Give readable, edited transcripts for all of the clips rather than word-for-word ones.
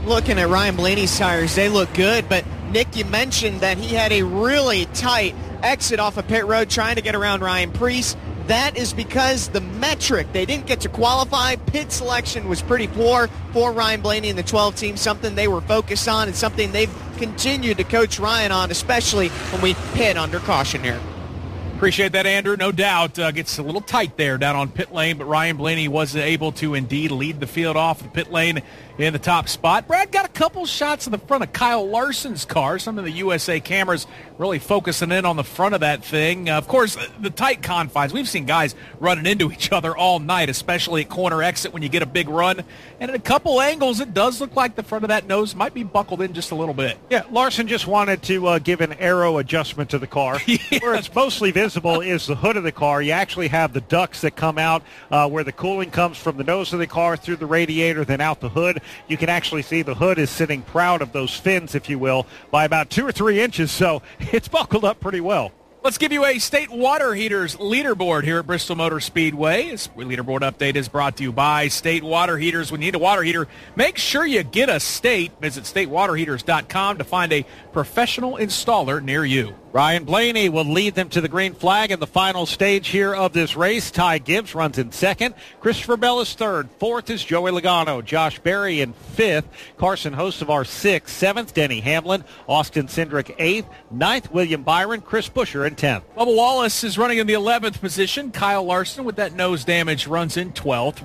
Looking at Ryan Blaney's tires, they look good, but Nick, you mentioned that he had a really tight exit off of pit road trying to get around Ryan Preece. That is because the metric, they didn't get to qualify. Pit selection was pretty poor for Ryan Blaney and the 12 team, something they were focused on and something they've continued to coach Ryan on, especially when we pit under caution here. Appreciate that, Andrew. No doubt gets a little tight there down on pit lane, but Ryan Blaney was able to indeed lead the field off the pit lane in the top spot. Brad got a couple shots in the front of Kyle Larson's car. Some of the USA cameras really focusing in on the front of that thing. Of course, the tight confines. We've seen guys running into each other all night, especially at corner exit when you get a big run. And at a couple angles, it does look like the front of that nose might be buckled in just a little bit. Yeah, Larson just wanted to give an aero adjustment to the car. Yeah. Where it's mostly visible is the hood of the car. You actually have the ducts that come out where the cooling comes from the nose of the car through the radiator, then out the hood. You can actually see the hood is sitting proud of those fins, if you will, by about 2 or 3 inches, so it's buckled up pretty well. Let's give you a State Water Heaters leaderboard here at Bristol Motor Speedway. This leaderboard update is brought to you by State Water Heaters. When you need a water heater, make sure you get a State. Visit statewaterheaters.com to find a professional installer near you. Ryan Blaney will lead them to the green flag in the final stage here of this race. Ty Gibbs runs in second. Christopher Bell is third. Fourth is Joey Logano. Josh Berry in fifth. Carson Hocevar sixth. Seventh, Denny Hamlin. Austin Cindric eighth. Ninth, William Byron. Chris Buescher in 10th. Bubba Wallace is running in the 11th position. Kyle Larson with that nose damage runs in 12th.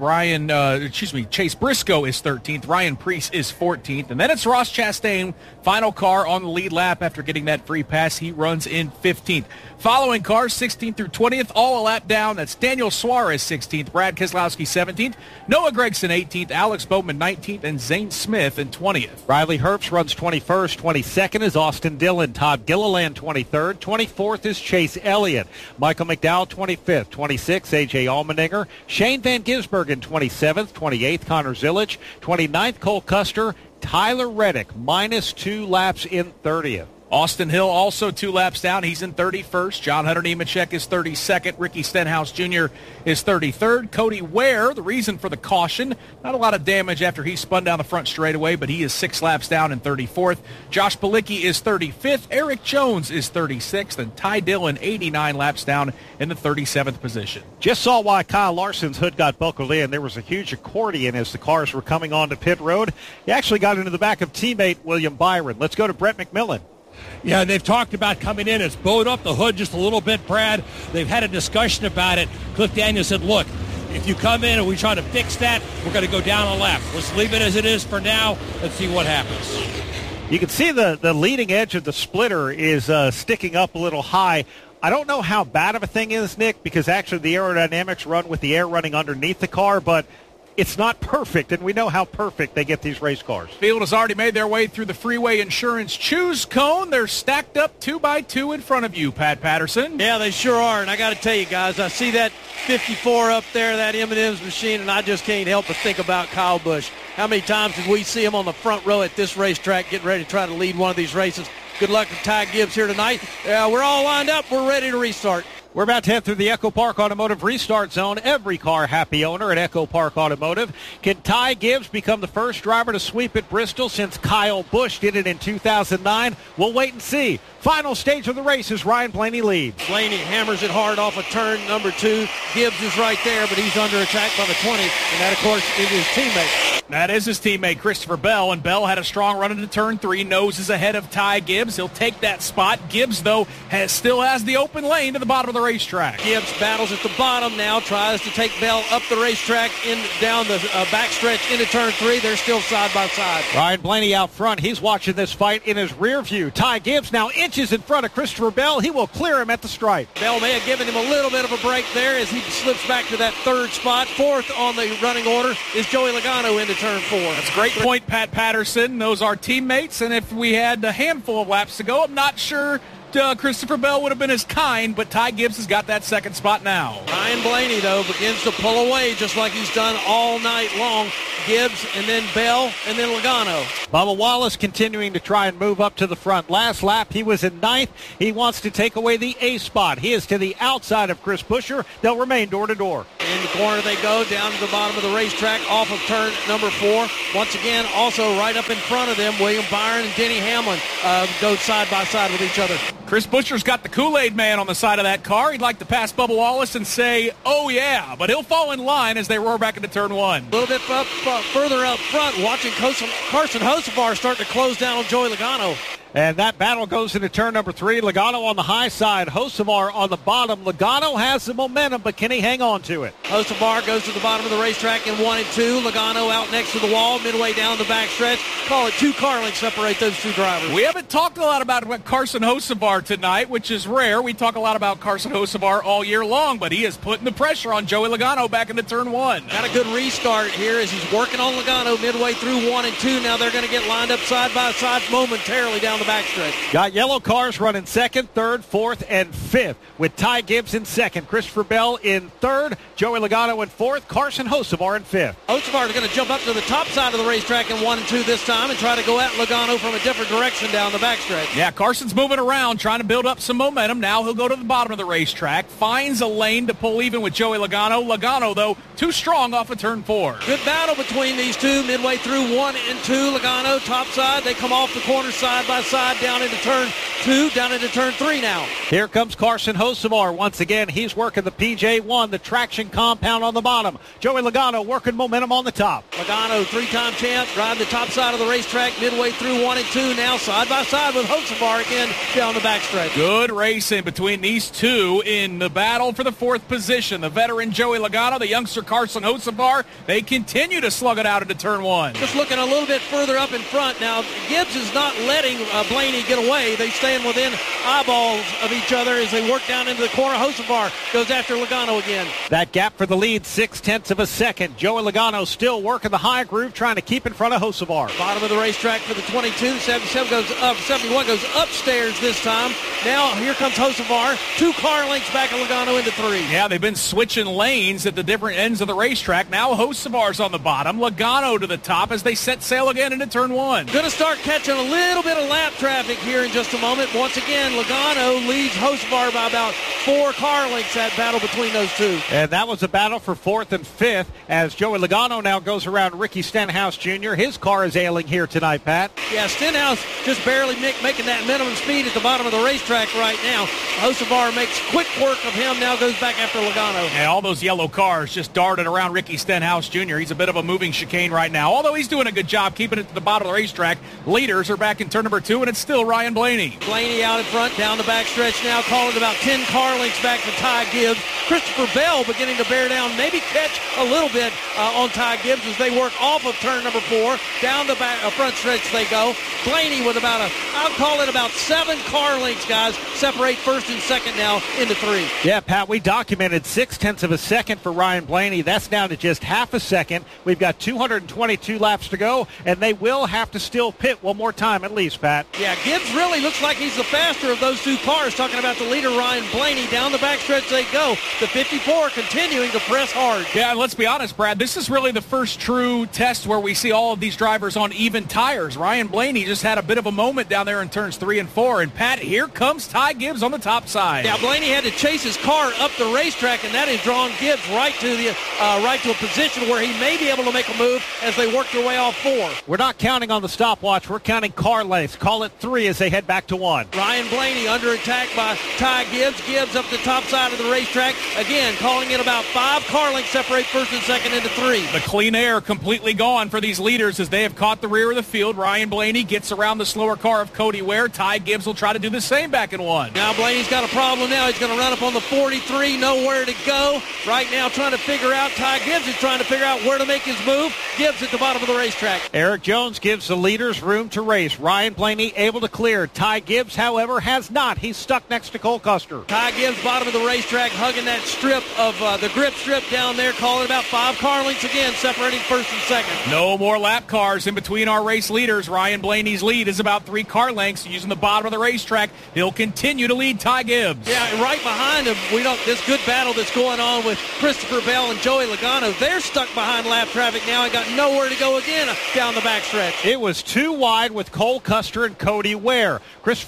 Chase Briscoe is 13th. Ryan Preece is 14th. And then it's Ross Chastain, final car on the lead lap after getting that free pass. He runs in 15th. Following cars 16th through 20th, all a lap down. That's Daniel Suarez 16th, Brad Keselowski 17th, Noah Gragson 18th, Alex Bowman 19th, and Zane Smith in 20th. Riley Herbst runs 21st. 22nd is Austin Dillon. Todd Gilliland 23rd. 24th is Chase Elliott. Michael McDowell 25th. 26th, A.J. Allmendinger. Shane Van Gisbergen in 27th. 28th, Connor Zillich. 29th, Cole Custer. Tyler Reddick -2 laps in 30th. Austin Hill also 2 laps down. He's in 31st. John Hunter Nemechek is 32nd. Ricky Stenhouse Jr. is 33rd. Cody Ware, the reason for the caution, not a lot of damage after he spun down the front straightaway, but he is 6 laps down in 34th. Josh Bilicki is 35th. Eric Jones is 36th. And Ty Dillon 89 laps down in the 37th position. Just saw why Kyle Larson's hood got buckled in. There was a huge accordion as the cars were coming onto pit road. He actually got into the back of teammate William Byron. Let's go to Brett McMillan. Yeah, they've talked about coming in. It's bowed up the hood just a little bit, Brad. They've had a discussion about it. Cliff Daniels said, look, if you come in and we try to fix that, we're going to go down a lap. Let's leave it as it is for now. Let's see what happens. You can see the leading edge of the splitter is sticking up a little high. I don't know how bad of a thing is, Nick, because actually the aerodynamics run with the air running underneath the car, but it's not perfect, and we know how perfect they get these race cars. Field has already made their way through the Freeway Insurance Choose Cone. They're stacked up 2 by 2 in front of you, Pat Patterson. Yeah, they sure are, and I got to tell you guys, I see that 54 up there, that M&M's machine, and I just can't help but think about Kyle Busch. How many times did we see him on the front row at this racetrack getting ready to try to lead one of these races? Good luck to Ty Gibbs here tonight. We're all lined up. We're ready to restart. We're about to head through the Echo Park Automotive Restart Zone. Every car happy owner at Echo Park Automotive. Can Ty Gibbs become the first driver to sweep at Bristol since Kyle Busch did it in 2009? We'll wait and see. Final stage of the race as Ryan Blaney leads. Blaney hammers it hard off of turn number 2. Gibbs is right there, but he's under attack by the 20, and that, of course, is his teammate. That is his teammate, Christopher Bell, and Bell had a strong run into turn 3. Nose is ahead of Ty Gibbs. He'll take that spot. Gibbs, though, still has the open lane to the bottom of the racetrack. Gibbs battles at the bottom now, tries to take Bell up the racetrack, down the backstretch into turn 3. They're still side by side. Ryan Blaney out front. He's watching this fight in his rear view. Ty Gibbs now inches in front of Christopher Bell. He will clear him at the stripe. Bell may have given him a little bit of a break there as he slips back to that 3rd spot. 4th on the running order is Joey Logano into turn 4. That's a great point, Pat Patterson. Those are teammates, and if we had a handful of laps to go, I'm not sure Christopher Bell would have been as kind, but Ty Gibbs has got that 2nd spot now. Ryan Blaney, though, begins to pull away just like he's done all night long. Gibbs, and then Bell, and then Logano. Bubba Wallace continuing to try and move up to the front. Last lap, he was in 9th. He wants to take away the A spot. He is to the outside of Chris Buescher. They'll remain door to door. In the corner they go, down to the bottom of the racetrack, off of turn number 4. Once again, also right up in front of them, William Byron and Denny Hamlin go side by side with each other. Chris Buescher's got the Kool-Aid man on the side of that car. He'd like to pass Bubba Wallace and say, oh yeah, but he'll fall in line as they roar back into turn 1. A little bit further up front, watching Carson Hocevar start to close down on Joey Logano. And that battle goes into turn number 3. Logano on the high side, Hocevar on the bottom. Logano has the momentum, but can he hang on to it? Hocevar goes to the bottom of the racetrack in 1 and 2. Logano out next to the wall, midway down the backstretch. Call it 2 car lengths separate those 2 drivers. We haven't talked a lot about Carson Hocevar tonight, which is rare. We talk a lot about Carson Hocevar all year long, but he is putting the pressure on Joey Logano back into turn 1. Got a good restart here as he's working on Logano midway through 1 and 2. Now they're going to get lined up side by side momentarily down the backstretch. Got yellow cars running 2nd, 3rd, 4th, and 5th with Ty Gibbs in 2nd, Christopher Bell in 3rd, Joey Logano in 4th, Carson Hocevar in 5th. Hocevar is going to jump up to the top side of the racetrack in 1 and 2 this time and try to go at Logano from a different direction down the backstretch. Yeah, Carson's moving around, trying to build up some momentum. Now he'll go to the bottom of the racetrack, finds a lane to pull even with Joey Logano. Logano, though, too strong off of turn 4. Good battle between these two midway through 1 and 2. Logano top side. They come off the corner side by side down into turn 2, down into turn 3 now. Here comes Carson Hocevar. Once again, he's working the PJ1, the traction compound on the bottom. Joey Logano working momentum on the top. Logano, 3-time champ, driving the top side of the racetrack midway through 1 and 2. Now side by side with Hocevar again down the backstretch. Good racing between these two in the battle for the 4th position. The veteran Joey Logano, the youngster Carson Hocevar, they continue to slug it out into turn 1. Just looking a little bit further up in front. Now, Gibbs is not letting Blaney get away. They staying within eyeballs of each other as they work down into the corner. Hocevar goes after Logano again. That gap for the lead, 0.6 of a second. Joey Logano still working the high groove, trying to keep in front of Hocevar. Bottom of the racetrack for the 22. 77 goes up. 71 goes upstairs this time. Now here comes Hocevar. 2 car lengths back of Logano into 3. Yeah, they've been switching lanes at the different ends of the racetrack. Now Hocevar's on the bottom. Logano to the top as they set sail again into turn 1. Going to start catching a little bit of lap traffic here in just a moment. Once again, Logano leads Hocevar by about 4 car lengths, that battle between those two. And that was a battle for 4th and 5th as Joey Logano now goes around Ricky Stenhouse Jr. His car is ailing here tonight, Pat. Yeah, Stenhouse just barely making that minimum speed at the bottom of the racetrack right now. Hocevar makes quick work of him, now goes back after Logano. Yeah, all those yellow cars just darted around Ricky Stenhouse Jr. He's a bit of a moving chicane right now, although he's doing a good job keeping it to the bottom of the racetrack. Leaders are back in turn number 2, and it's still Ryan Blaney. Blaney out in front, down the backstretch now, calling about 10 car lengths back to Ty Gibbs. Christopher Bell beginning to bear down, maybe catch a little bit on Ty Gibbs as they work off of turn number 4. Down the front stretch they go. Blaney with I'll call it about 7 car lengths, guys, separate 1st and 2nd now into 3. Yeah, Pat, we documented 0.6 of a second for Ryan Blaney. That's down to just half a second. We've got 222 laps to go, and they will have to still pit one more time at least, Pat. Yeah, Gibbs really looks like he's the faster of those 2 cars. Talking about the leader, Ryan Blaney. Down the backstretch they go. The 54 continuing to press hard. Yeah, and let's be honest, Brad, this is really the first true test where we see all of these drivers on even tires. Ryan Blaney just had a bit of a moment down there in turns 3 and 4. And, Pat, here comes Ty Gibbs on the top side. Yeah, Blaney had to chase his car up the racetrack, and that has drawn Gibbs right to a position where he may be able to make a move as they work their way off 4. We're not counting on the stopwatch. We're counting car lengths. Call it 3 as they head back to 1. Ryan Blaney under attack by Ty Gibbs. Gibbs up the top side of the racetrack. Again, calling it about 5 car lengths separate 1st and 2nd into 3. The clean air completely gone for these leaders as they have caught the rear of the field. Ryan Blaney gets around the slower car of Cody Ware. Ty Gibbs will try to do the same back in 1. Now Blaney's got a problem now. He's going to run up on the 43, nowhere to go. Right now trying to figure out, Ty Gibbs is trying to figure out where to make his move. Gibbs at the bottom of the racetrack. Eric Jones gives the leaders room to race. Ryan Blaney able to clear. Ty Gibbs, however, has not. He's stuck next to Cole Custer. Ty Gibbs, bottom of the racetrack, hugging that strip of the grip strip down there, calling about 5 car lengths again, separating 1st and 2nd. No more lap cars in between our race leaders. Ryan Blaney's lead is about 3 car lengths. Using the bottom of the racetrack, he'll continue to lead Ty Gibbs. Yeah, right behind him, this good battle that's going on with Christopher Bell and Joey Logano. They're stuck behind lap traffic now and got nowhere to go again down the backstretch. It was too wide with Cole Custer and Cody Ware. Christopher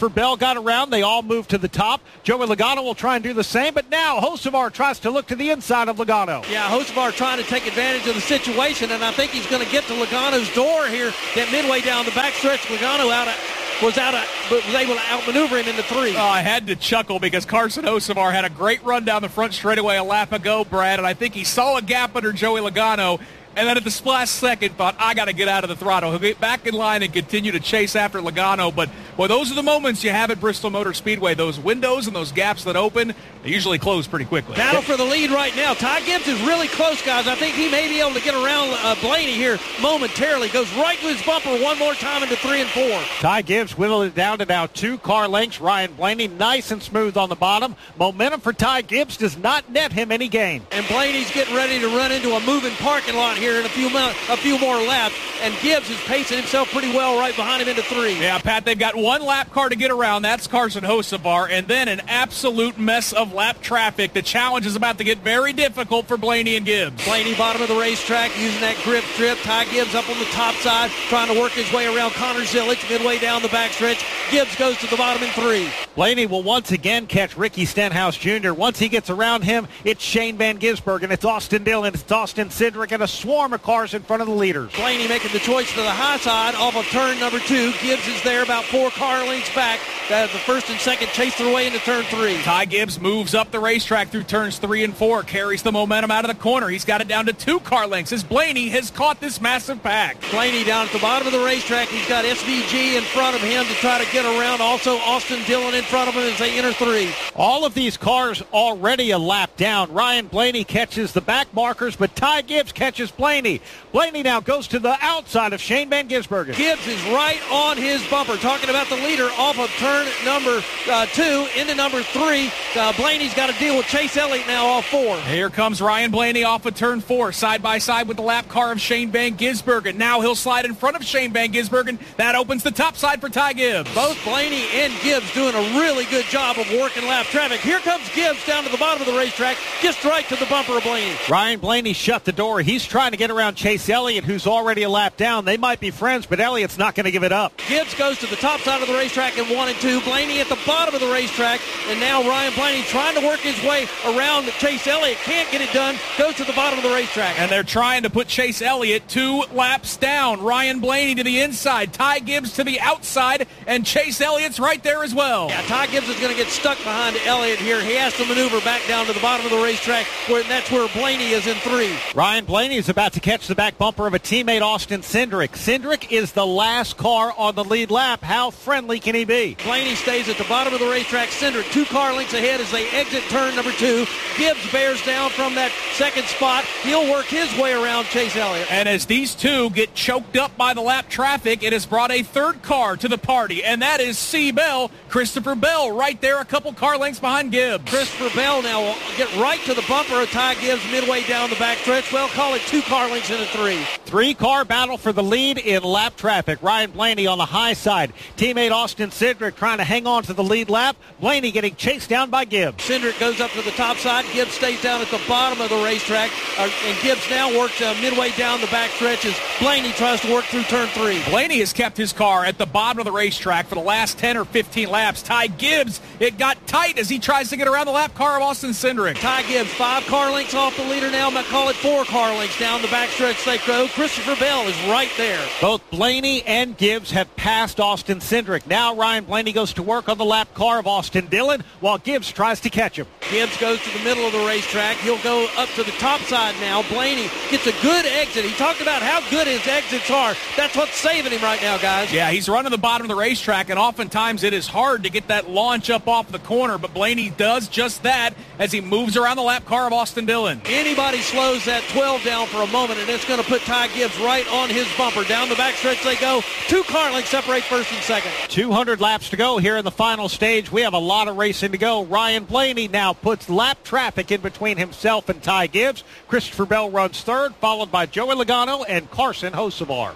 Christopher Bell got around. They all moved to the top. Joey Logano will try and do the same, but now Hocevar tries to look to the inside of Logano. Yeah, Hocevar trying to take advantage of the situation, and I think he's going to get to Logano's door here. Get midway down the backstretch. Logano was able to outmaneuver him into 3. I had to chuckle because Carson Hocevar had a great run down the front straightaway a lap ago, Brad, and I think he saw a gap under Joey Logano. And then at the last second thought, I got to get out of the throttle. He'll get back in line and continue to chase after Logano. But, boy, those are the moments you have at Bristol Motor Speedway. Those windows and those gaps that open, they usually close pretty quickly. Battle for the lead right now. Ty Gibbs is really close, guys. I think he may be able to get around Blaney here momentarily. Goes right to his bumper one more time into 3 and 4. Ty Gibbs whittled it down to now 2 car lengths. Ryan Blaney nice and smooth on the bottom. Momentum for Ty Gibbs does not net him any gain. And Blaney's getting ready to run into a moving parking lot here in a few more laps, and Gibbs is pacing himself pretty well right behind him into 3. Yeah, Pat, they've got one lap car to get around. That's Carson Hocevar, and then an absolute mess of lap traffic. The challenge is about to get very difficult for Blaney and Gibbs. Blaney, bottom of the racetrack, using that grip strip. Ty Gibbs up on the top side, trying to work his way around Connor Zilic midway down the backstretch. Gibbs goes to the bottom in 3. Blaney will once again catch Ricky Stenhouse Jr. Once he gets around him, it's Shane Van Gisbergen, it's Austin Dillon, it's Austin Cindric, and a swarm of cars in front of the leaders. Blaney making the choice to the high side off of turn number 2. Gibbs is there about 4 car lengths back. The first and second chase their way into turn 3. Ty Gibbs moves up the racetrack through turns 3 and 4, carries the momentum out of the corner. He's got it down to 2 car lengths as Blaney has caught this massive pack. Blaney down at the bottom of the racetrack. He's got SVG in front of him to try to get around. Also Austin Dillon in front of him as they enter 3. All of these cars already a lap down. Ryan Blaney catches the back markers, but Ty Gibbs catches Blaney. Blaney now goes to the outside of Shane Van Gisbergen. Gibbs is right on his bumper. Talking about the leader off of turn number 2 into number 3. Blaney's got to deal with Chase Elliott now off 4. Here comes Ryan Blaney off of turn 4, side by side with the lap car of Shane Van Gisbergen. Now he'll slide in front of Shane Van Gisbergen. That opens the top side for Ty Gibbs. Both Blaney and Gibbs doing a really good job of working lap traffic. Here comes Gibbs down to the bottom of the racetrack, just right to the bumper of Blaney. Ryan Blaney shut the door. He's trying to get around Chase Elliott, who's already a lap down. They might be friends, but Elliott's not going to give it up. Gibbs goes to the top side of the racetrack in 1 and 2. Blaney at the bottom of the racetrack, and now Ryan Blaney trying to work his way around Chase Elliott. Can't get it done. Goes to the bottom of the racetrack. And they're trying to put Chase Elliott 2 laps down. Ryan Blaney to the inside, Ty Gibbs to the outside, and Chase Elliott's right there as well. Yeah, Ty Gibbs is going to get stuck behind Elliott here. He has to maneuver back down to the bottom of the racetrack, and that's where Blaney is in 3. Ryan Blaney is about to catch the back bumper of a teammate, Austin Cindric. Cindric is the last car on the lead lap. How friendly can he be? Blaney stays at the bottom of the racetrack. Cindric 2 car lengths ahead as they exit turn number 2. Gibbs bears down from that second spot. He'll work his way around Chase Elliott. And as these two get choked up by the lap traffic, it has brought a third car to the party, and that is C. Bell, Christopher Bell, right there a couple car lengths behind Gibbs. Christopher Bell now will get right to the bumper of Ty Gibbs midway down the backstretch. Well, call it 2 car lengths into 3. 3-car battle for the lead in lap traffic. Ryan Blaney on the high side. Teammate Austin Cindric trying to hang on to the lead lap. Blaney getting chased down by Gibbs. Cindric goes up to the top side. Gibbs stays down at the bottom of the racetrack. And Gibbs now works midway down the backstretch as Blaney tries to work through turn 3. Blaney has kept his car at the bottom of the racetrack for the last 10 or 15 laps. Ty Gibbs, it got tight as he tries to get around the lap car of Austin Cindric. Ty Gibbs, 5 car lengths off the leader now. I'm going to call it 4 car lengths down the backstretch they go. Christopher Bell is right there. Both Blaney and Gibbs have passed Austin Cindric. Now Ryan Blaney goes to work on the lap car of Austin Dillon while Gibbs tries to catch him. Gibbs goes to the middle of the racetrack. He'll go up to the top side now. Blaney gets a good exit. He talked about how good his exits are. That's what's saving him right now, guys. Yeah, he's running the bottom of the racetrack, and oftentimes it is hard to get that launch up off the corner, but Blaney does just that as he moves around the lap car of Austin Dillon. Anybody slows that 12 down for a moment, and it's going to put Ty Gibbs right on his bumper. Down the backstretch they go. 2 car lengths separate first and second. 200 laps to go here in the final stage. We have a lot of racing to go. Ryan Blaney now puts lap traffic in between himself and Ty Gibbs. Christopher Bell runs third, followed by Joey Logano and Carson Hocevar.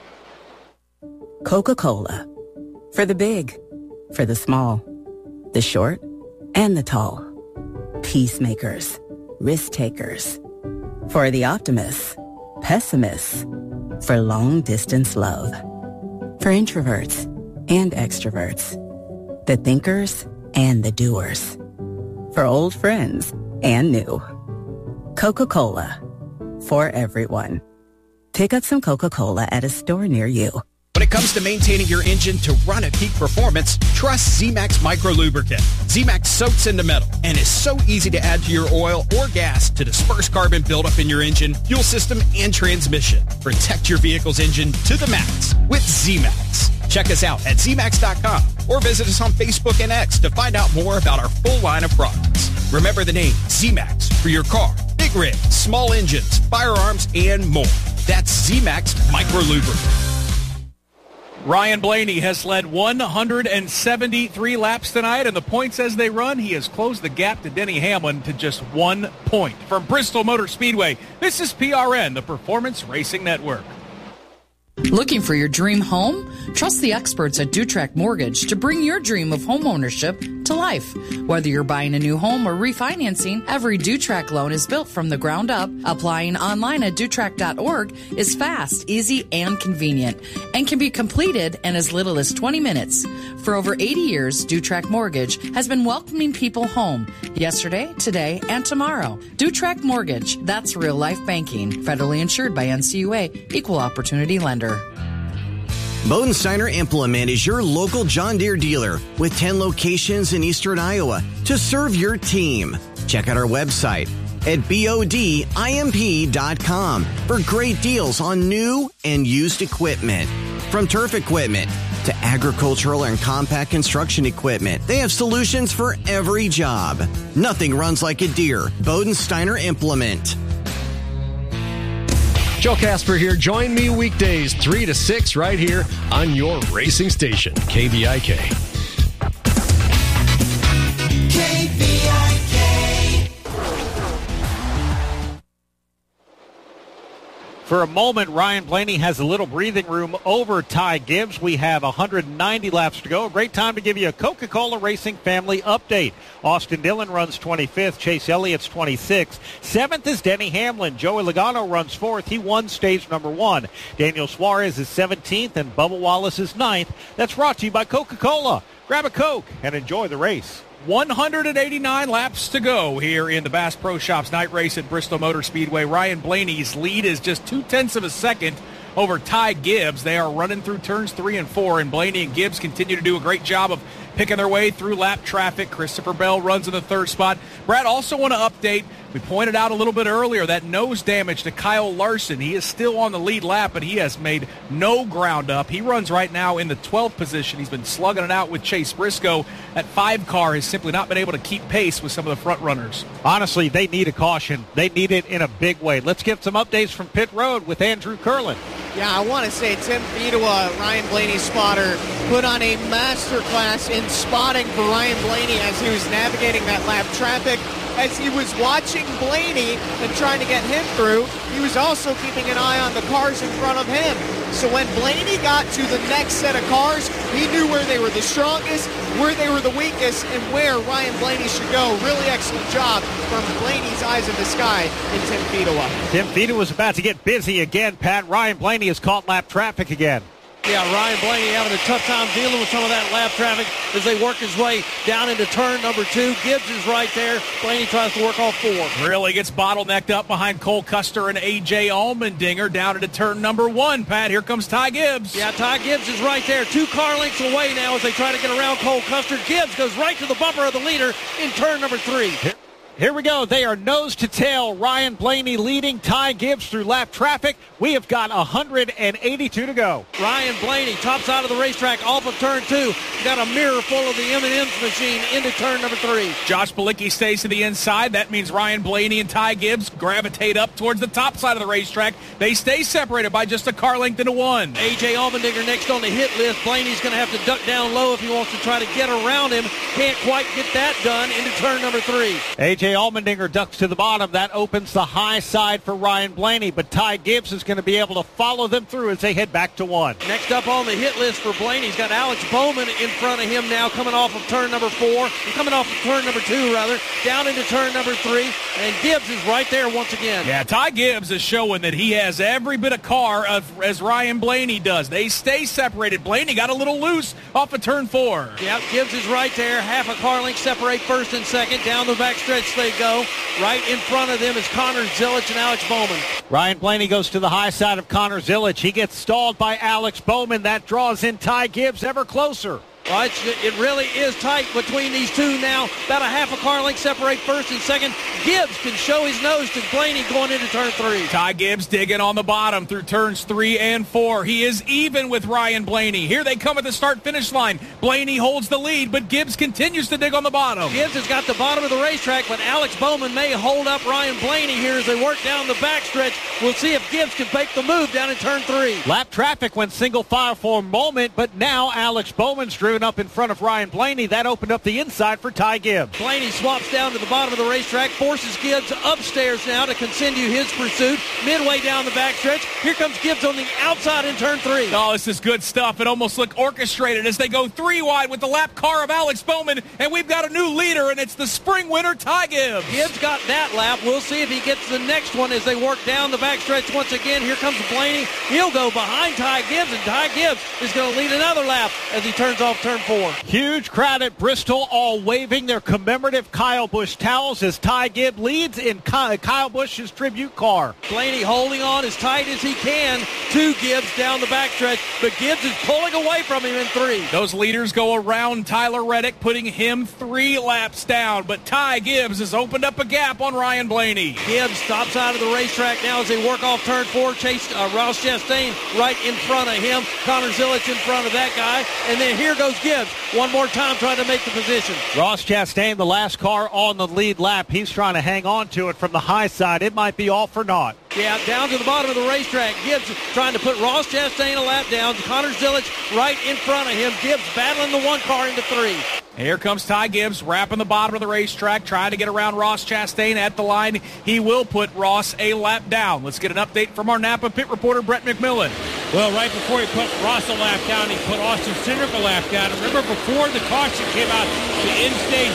Coca-Cola. For the big, for the small, the short, and the tall. Peacemakers, risk takers. For the optimists, pessimists. For long distance love. For introverts and extroverts. the thinkers and the doers. For old friends and new. Coca-Cola. For everyone. Pick up some Coca-Cola at a store near you. When it comes to maintaining your engine to run at peak performance, trust Z-Max Micro Lubricant. Z-Max soaks into metal and is so easy to add to your oil or gas to disperse carbon buildup in your engine, fuel system, and transmission. Protect your vehicle's engine to the max with Z-Max. Check us out at zmax.com or visit us on Facebook and X to find out more about our full line of products. Remember the name Z-Max for your car, big rigs, small engines, firearms, and more. That's Z-Max Micro Lubricant. Ryan Blaney has led 173 laps tonight, and the points as they run, he has closed the gap to Denny Hamlin to just 1 point. From Bristol Motor Speedway, this is PRN, the Performance Racing Network. Looking for your dream home? Trust the experts at Dutrack Mortgage to bring your dream of home ownership to life. Whether you're buying a new home or refinancing, every Dutrack loan is built from the ground up. Applying online at Dutrack.org is fast, easy, and convenient, and can be completed in as little as 20 minutes. For over 80 years, Dutrack Mortgage has been welcoming people home yesterday, today, and tomorrow. Dutrack Mortgage, that's real life banking. Federally insured by NCUA, Equal Opportunity Lender. Bodensteiner Implement is your local John Deere dealer with 10 locations in eastern Iowa to serve your team. Check out our website at bodimp.com for great deals on new and used equipment. From turf equipment to agricultural and compact construction equipment, they have solutions for every job. Nothing runs like a Deere. Bodensteiner Implement. Joe Casper here. Join me weekdays 3 to 6 right here on your racing station, KVIK. KVIK. For a moment, Ryan Blaney has a little breathing room over Ty Gibbs. We have 190 laps to go. A great time to give you a Coca-Cola Racing family update. Austin Dillon runs 25th. Chase Elliott's 26th. 7th is Denny Hamlin. Joey Logano runs 4th. He won stage number 1. Daniel Suarez is 17th, and Bubba Wallace is 9th. That's brought to you by Coca-Cola. Grab a Coke and enjoy the race. 189 laps to go here in the Bass Pro Shops night race at Bristol Motor Speedway. Ryan Blaney's lead is just 0.2 of a second over Ty Gibbs. They are running through turns 3 and 4, and Blaney and Gibbs continue to do a great job of picking their way through lap traffic. Christopher Bell runs in the 3rd spot. Brad, also want to update, we pointed out a little bit earlier, that nose damage to Kyle Larson. He is still on the lead lap, but he has made no ground up. He runs right now in the 12th position. He's been slugging it out with Chase Briscoe. That 5 car has simply not been able to keep pace with some of the front runners. Honestly, they need a caution. They need it in a big way. Let's get some updates from pit road with Andrew Curlin. Yeah, I want to say Tim Fedewa, Ryan Blaney's spotter, put on a masterclass in spotting for Ryan Blaney as he was navigating that lap traffic. As he was watching Blaney and trying to get him through, he was also keeping an eye on the cars in front of him. So when Blaney got to the next set of cars, he knew where they were the strongest, where they were the weakest, and where Ryan Blaney should go. Really excellent job from Blaney's eyes in the sky in Tim Fedewa. Tim Fedewa was about to get busy again, Pat. Ryan Blaney has caught lap traffic again. Yeah, Ryan Blaney having a tough time dealing with some of that lap traffic as they work his way down into turn number 2. Gibbs is right there. Blaney tries to work all 4. Really gets bottlenecked up behind Cole Custer and A.J. Allmendinger down into turn number 1. Pat, here comes Ty Gibbs. Yeah, Ty Gibbs is right there. 2 car lengths away now as they try to get around Cole Custer. Gibbs goes right to the bumper of the leader in turn number 3. Here we go. They are nose to tail. Ryan Blaney leading Ty Gibbs through lap traffic. We have got 182 to go. Ryan Blaney, top side of the racetrack, off of turn 2. Got a mirror full of the M&M's machine into turn number 3. Josh Bilicki stays to the inside. That means Ryan Blaney and Ty Gibbs gravitate up towards the top side of the racetrack. They stay separated by just a car length into 1. A.J. Allmendinger next on the hit list. Blaney's going to have to duck down low if he wants to try to get around him. Can't quite get that done into turn number 3. A.J. A.J. Allmendinger ducks to the bottom. That opens the high side for Ryan Blaney, but Ty Gibbs is going to be able to follow them through as they head back to 1. Next up on the hit list for Blaney, he's got Alex Bowman in front of him now, coming off of turn number 4, coming off of turn number 2, rather, down into turn number 3, and Gibbs is right there once again. Yeah, Ty Gibbs is showing that he has every bit of car as Ryan Blaney does. They stay separated. Blaney got a little loose off of turn 4. Yep, Gibbs is right there. Half a car length separate first and second. Down the backstretch they go. Right in front of them is Connor Zilich and Alex Bowman. Ryan Blaney goes to the high side of Connor Zilich. He gets stalled by Alex Bowman. That draws in Ty Gibbs ever closer. Well, it really is tight between these two now. About a half a car length separate first and second. Gibbs can show his nose to Blaney going into turn 3. Ty Gibbs digging on the bottom through turns 3 and 4. He is even with Ryan Blaney. Here they come at the start-finish line. Blaney holds the lead, but Gibbs continues to dig on the bottom. Gibbs has got the bottom of the racetrack, but Alex Bowman may hold up Ryan Blaney here as they work down the backstretch. We'll see if Gibbs can make the move down in turn 3. Lap traffic went single file for a moment, but now Alex Bowman's driven up in front of Ryan Blaney. That opened up the inside for Ty Gibbs. Blaney swaps down to the bottom of the racetrack, forces Gibbs upstairs now to continue his pursuit. Midway down the backstretch, here comes Gibbs on the outside in turn 3. Oh, this is good stuff. It almost looked orchestrated as they go 3 wide with the lap car of Alex Bowman, and we've got a new leader, and it's the spring winner, Ty Gibbs. Gibbs got that lap. We'll see if he gets the next one as they work down the backstretch once again. Here comes Blaney. He'll go behind Ty Gibbs, and Ty Gibbs is going to lead another lap as he turns off turn 4. Huge crowd at Bristol, all waving their commemorative Kyle Busch towels as Ty Gibbs leads in Kyle Busch's tribute car. Blaney holding on as tight as he can to Gibbs down the backstretch, but Gibbs is pulling away from him in 3. Those leaders go around Tyler Reddick, putting him 3 laps down, but Ty Gibbs has opened up a gap on Ryan Blaney. Gibbs stops out of the racetrack now as they work off turn 4. Chase Ross Chastain right in front of him. Connor Zilich in front of that guy, and then here goes Gibbs one more time trying to make the position. Ross Chastain, the last car on the lead lap. He's trying to hang on to it from the high side. It might be all for naught. Yeah, down to the bottom of the racetrack. Gibbs trying to put Ross Chastain a lap down. Connor Zilich right in front of him. Gibbs battling the one car into 3. Here comes Ty Gibbs, wrapping the bottom of the racetrack, trying to get around Ross Chastain at the line. He will put Ross a lap down. Let's get an update from our Napa pit reporter, Brett McMillan. Well, right before he put Ross a lap down, he put Austin Cindric a lap down. Remember, before the caution came out to end stage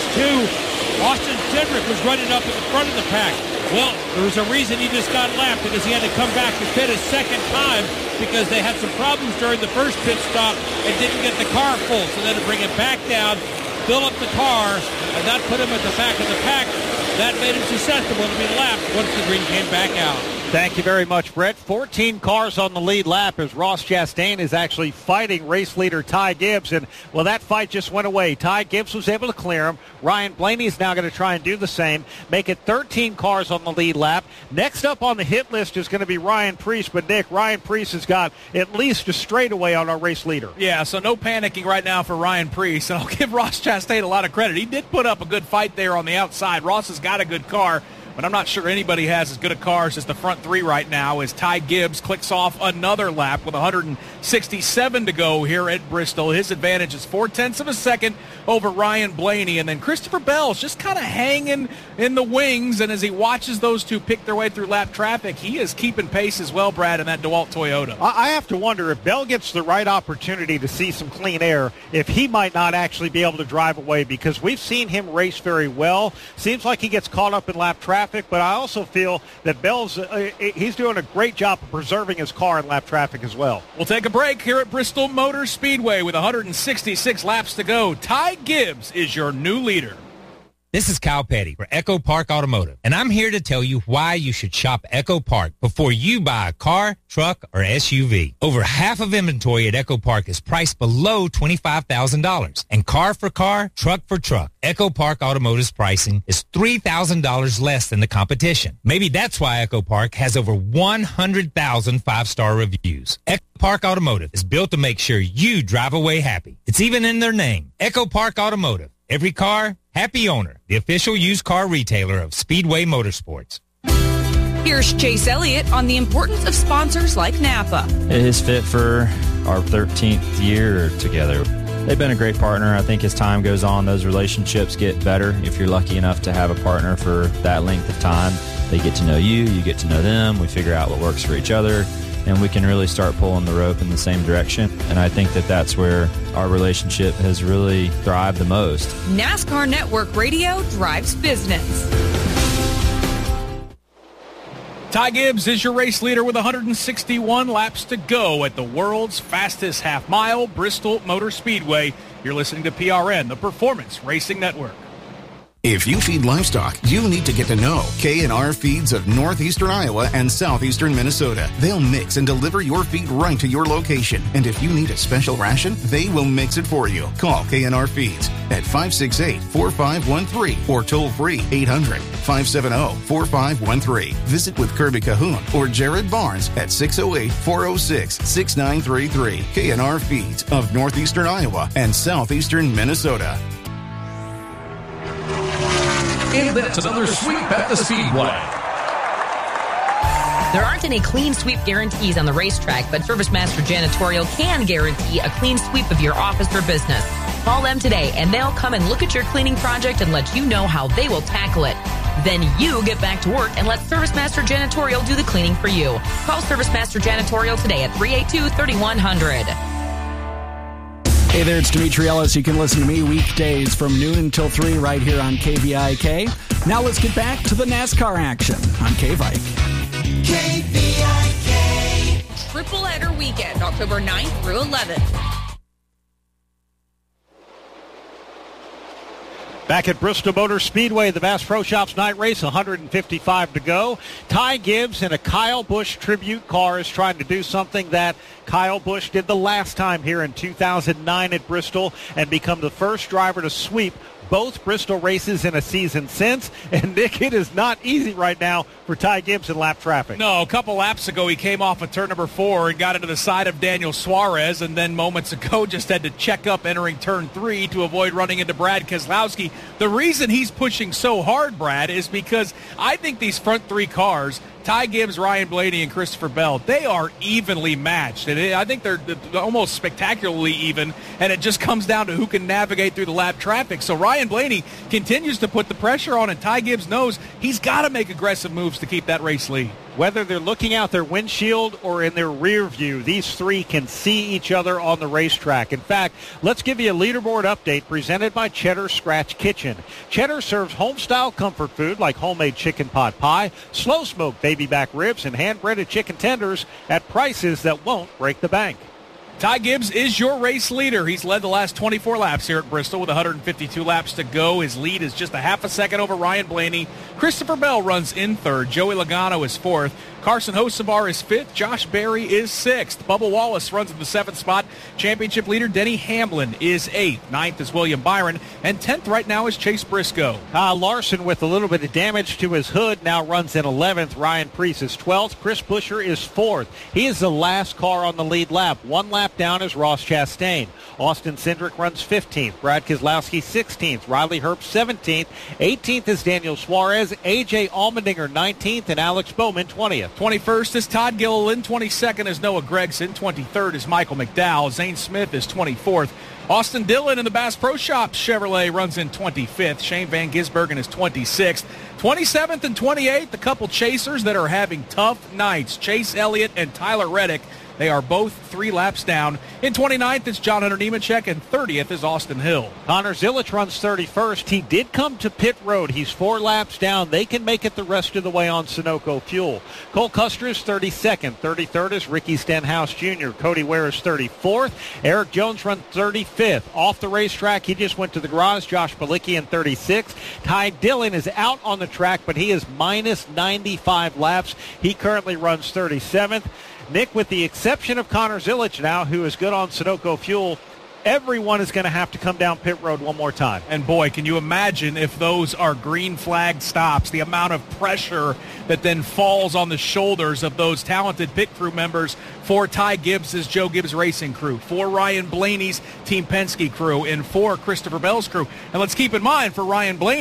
2, Austin Cindric was running up at the front of the pack. Well, there was a reason he just got lapped, because he had to come back to pit a second time because they had some problems during the first pit stop and didn't get the car full. So then to bring it back down, fill up the car, and not put him at the back of the pack, that made him susceptible to be lapped once the green came back out. Thank you very much, Brett. 14 cars on the lead lap as Ross Chastain is actually fighting race leader Ty Gibbs. And, well, that fight just went away. Ty Gibbs was able to clear him. Ryan Blaney is now going to try and do the same, make it 13 cars on the lead lap. Next up on the hit list is going to be Ryan Preece. But, Nick, Ryan Preece has got at least a straightaway on our race leader. Yeah, so no panicking right now for Ryan Preece. And I'll give Ross Chastain a lot of credit. He did put up a good fight there on the outside. Ross has got a good car, but I'm not sure anybody has as good a cars as the front 3 right now as Ty Gibbs clicks off another lap with 167 to go here at Bristol. His advantage is 0.4 of a second over Ryan Blaney. And then Christopher Bell's just kind of hanging in the wings, and as he watches those two pick their way through lap traffic, he is keeping pace as well, Brad, in that DeWalt Toyota. I have to wonder if Bell gets the right opportunity to see some clean air, if he might not actually be able to drive away, because we've seen him race very well. Seems like he gets caught up in lap traffic, but I also feel that Bell's he's doing a great job of preserving his car in lap traffic as well. We'll take a break here at Bristol Motor Speedway with 166 laps to go. Ty Gibbs is your new leader. This is Kyle Petty for Echo Park Automotive, and I'm here to tell you why you should shop Echo Park before you buy a car, truck, or SUV. Over half of inventory at Echo Park is priced below $25,000. And car for car, truck for truck, Echo Park Automotive's pricing is $3,000 less than the competition. Maybe that's why Echo Park has over 100,000 five-star reviews. Echo Park Automotive is built to make sure you drive away happy. It's even in their name, Echo Park Automotive. Every car, happy owner. The official used car retailer of Speedway Motorsports. Here's Chase Elliott on the importance of sponsors like Napa. It is fit for our 13th year together. They've been a great partner. I think as time goes on, those relationships get better. If you're lucky enough to have a partner for that length of time, they get to know you, you get to know them, we figure out what works for each other, and we can really start pulling the rope in the same direction. And I think that that's where our relationship has really thrived the most. NASCAR Network Radio drives business. Ty Gibbs is your race leader with 161 laps to go at the world's fastest half mile, Bristol Motor Speedway. You're listening to PRN, the Performance Racing Network. If you feed livestock, you need to get to know K&R Feeds of northeastern Iowa and southeastern Minnesota. They'll mix and deliver your feed right to your location. And if you need a special ration, they will mix it for you. Call K&R Feeds at 568-4513 or toll free 800-570-4513. Visit with Kirby Cahoon or Jared Barnes at 608-406-6933. K&R Feeds of northeastern Iowa and southeastern Minnesota. And that's another sweep at the Speedway. There aren't any clean sweep guarantees on the racetrack, but ServiceMaster Janitorial can guarantee a clean sweep of your office or business. Call them today, and they'll come and look at your cleaning project and let you know how they will tackle it. Then you get back to work and let ServiceMaster Janitorial do the cleaning for you. Call ServiceMaster Janitorial today at 382-3100. Hey there, it's Dimitri Ellis. You can listen to me weekdays from noon until 3 right here on KVIK. Now let's get back to the NASCAR action on KVIK. KVIK. Triple header weekend, October 9th through 11th. Back at Bristol Motor Speedway, the Bass Pro Shops night race, 155 to go. Ty Gibbs in a Kyle Busch tribute car is trying to do something that Kyle Busch did the last time here in 2009 at Bristol and become the first driver to sweep both Bristol races in a season since. And, Nick, it is not easy right now for Ty Gibbs in lap traffic. No, a couple laps ago he came off of turn number 4 and got into the side of Daniel Suarez, and then moments ago just had to check up entering turn 3 to avoid running into Brad Keselowski. The reason he's pushing so hard, Brad, is because I think these front 3 cars, Ty Gibbs, Ryan Blaney, and Christopher Bell, they are evenly matched. And I think they're almost spectacularly even, and it just comes down to who can navigate through the lap traffic. So Ryan Blaney continues to put the pressure on, and Ty Gibbs knows he's got to make aggressive moves to keep that race lead. Whether they're looking out their windshield or in their rear view, these 3 can see each other on the racetrack. In fact, let's give you a leaderboard update presented by Cheddar Scratch Kitchen. Cheddar serves home-style comfort food like homemade chicken pot pie, slow-smoked baby back ribs, and hand-breaded chicken tenders at prices that won't break the bank. Ty Gibbs is your race leader. He's led the last 24 laps here at Bristol with 152 laps to go. His lead is just a half a second over Ryan Blaney. Christopher Bell runs in 3rd. Joey Logano is 4th. Carson Hocevar is 5th. Josh Berry is 6th. Bubba Wallace runs in the 7th spot. Championship leader Denny Hamlin is 8th. 9th is William Byron. And 10th right now is Chase Briscoe. Kyle Larson, with a little bit of damage to his hood, now runs in 11th. Ryan Preece is 12th. Chris Buescher is 4th. He is the last car on the lead lap. 1 lap down is Ross Chastain. Austin Cindric runs 15th. Brad Keselowski 16th. Riley Herbst 17th. 18th is Daniel Suarez. A.J. Allmendinger 19th. And Alex Bowman 20th. 21st is Todd Gilliland. 22nd is Noah Gragson. 23rd is Michael McDowell. Zane Smith is 24th. Austin Dillon in the Bass Pro Shops Chevrolet runs in 25th. Shane Van Gisbergen is 26th. 27th and 28th, the couple chasers that are having tough nights. Chase Elliott and Tyler Reddick. They are both 3 laps down. In 29th, it's John Hunter Nemechek, and 30th is Austin Hill. Connor Zilic runs 31st. He did come to pit road. He's 4 laps down. They can make it the rest of the way on Sunoco fuel. Cole Custer is 32nd. 33rd is Ricky Stenhouse Jr. Cody Ware is 34th. Eric Jones runs 35th. Off the racetrack, he just went to the garage. Josh Bilicki in 36th. Ty Dillon is out on the track, but he is minus 95 laps. He currently runs 37th. Nick, with the exception of Connor Zilic now, who is good on Sunoco fuel, everyone is going to have to come down pit road one more time. And boy, can you imagine if those are green flag stops, the amount of pressure that then falls on the shoulders of those talented pit crew members for Ty Gibbs' Joe Gibbs Racing crew, for Ryan Blaney's Team Penske crew, and for Christopher Bell's crew. And let's keep in mind, for Ryan Blaney,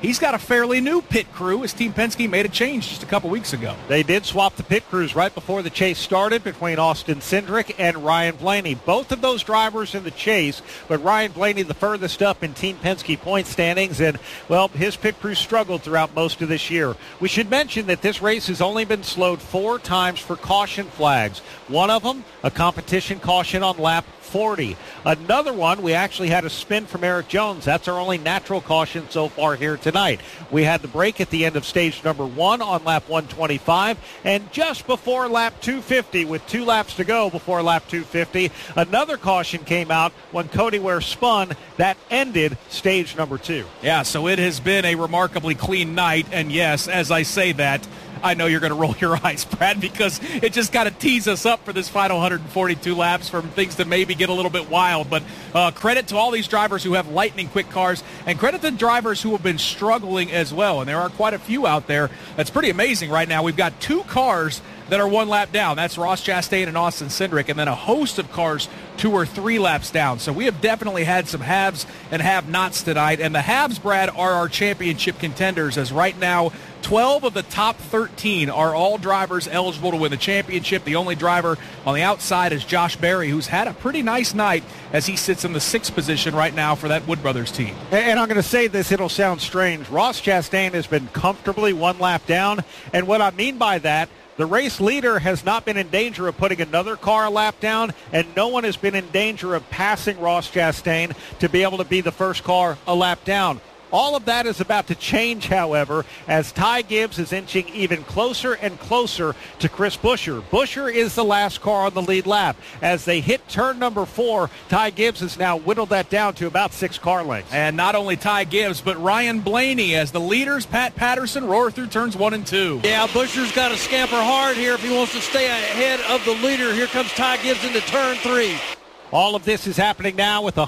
he's got a fairly new pit crew as Team Penske made a change just a couple weeks ago. They did swap the pit crews right before the chase started between Austin Cindric and Ryan Blaney. Both of those drivers in the chase, but Ryan Blaney the furthest up in Team Penske point standings, and, well, his pit crew struggled throughout most of this year. We should mention that this race has only been slowed 4 times for caution flags. One of them, a competition caution on lap 40. Another one, we actually had a spin from Eric Jones. That's our only natural caution so far here tonight. We had the break at the end of stage number 1 on lap 125, and just before lap 250, with 2 laps to go before lap 250, another caution came out when Cody Ware spun. That ended stage number 2. Yeah, so it has been a remarkably clean night, and yes, as I say that, I know you're going to roll your eyes, Brad, because it just kind of tees us up for this final 142 laps from things that maybe get a little bit wild. But credit to all these drivers who have lightning-quick cars, and credit to drivers who have been struggling as well. And there are quite a few out there. That's pretty amazing right now. We've got 2 cars that are 1 lap down. That's Ross Chastain and Austin Cindric, and then a host of cars 2 or 3 laps down. So we have definitely had some haves and have-nots tonight. And the haves, Brad, are our championship contenders, as right now 12 of the top 13 are all drivers eligible to win the championship. The only driver on the outside is Josh Berry, who's had a pretty nice night as he sits in the 6th position right now for that Wood Brothers team. And I'm going to say this, it'll sound strange. Ross Chastain has been comfortably 1 lap down, and what I mean by that, the race leader has not been in danger of putting another car a lap down, and no one has been in danger of passing Ross Chastain to be able to be the first car a lap down. All of that is about to change, however, as Ty Gibbs is inching even closer and closer to Chris Buescher. Buescher is the last car on the lead lap. As they hit turn number 4, Ty Gibbs has now whittled that down to about 6 car lengths. And not only Ty Gibbs, but Ryan Blaney as the leaders, Pat Patterson, roar through turns 1 and 2. Yeah, Buescher's got to scamper hard here if he wants to stay ahead of the leader. Here comes Ty Gibbs into turn 3. All of this is happening now with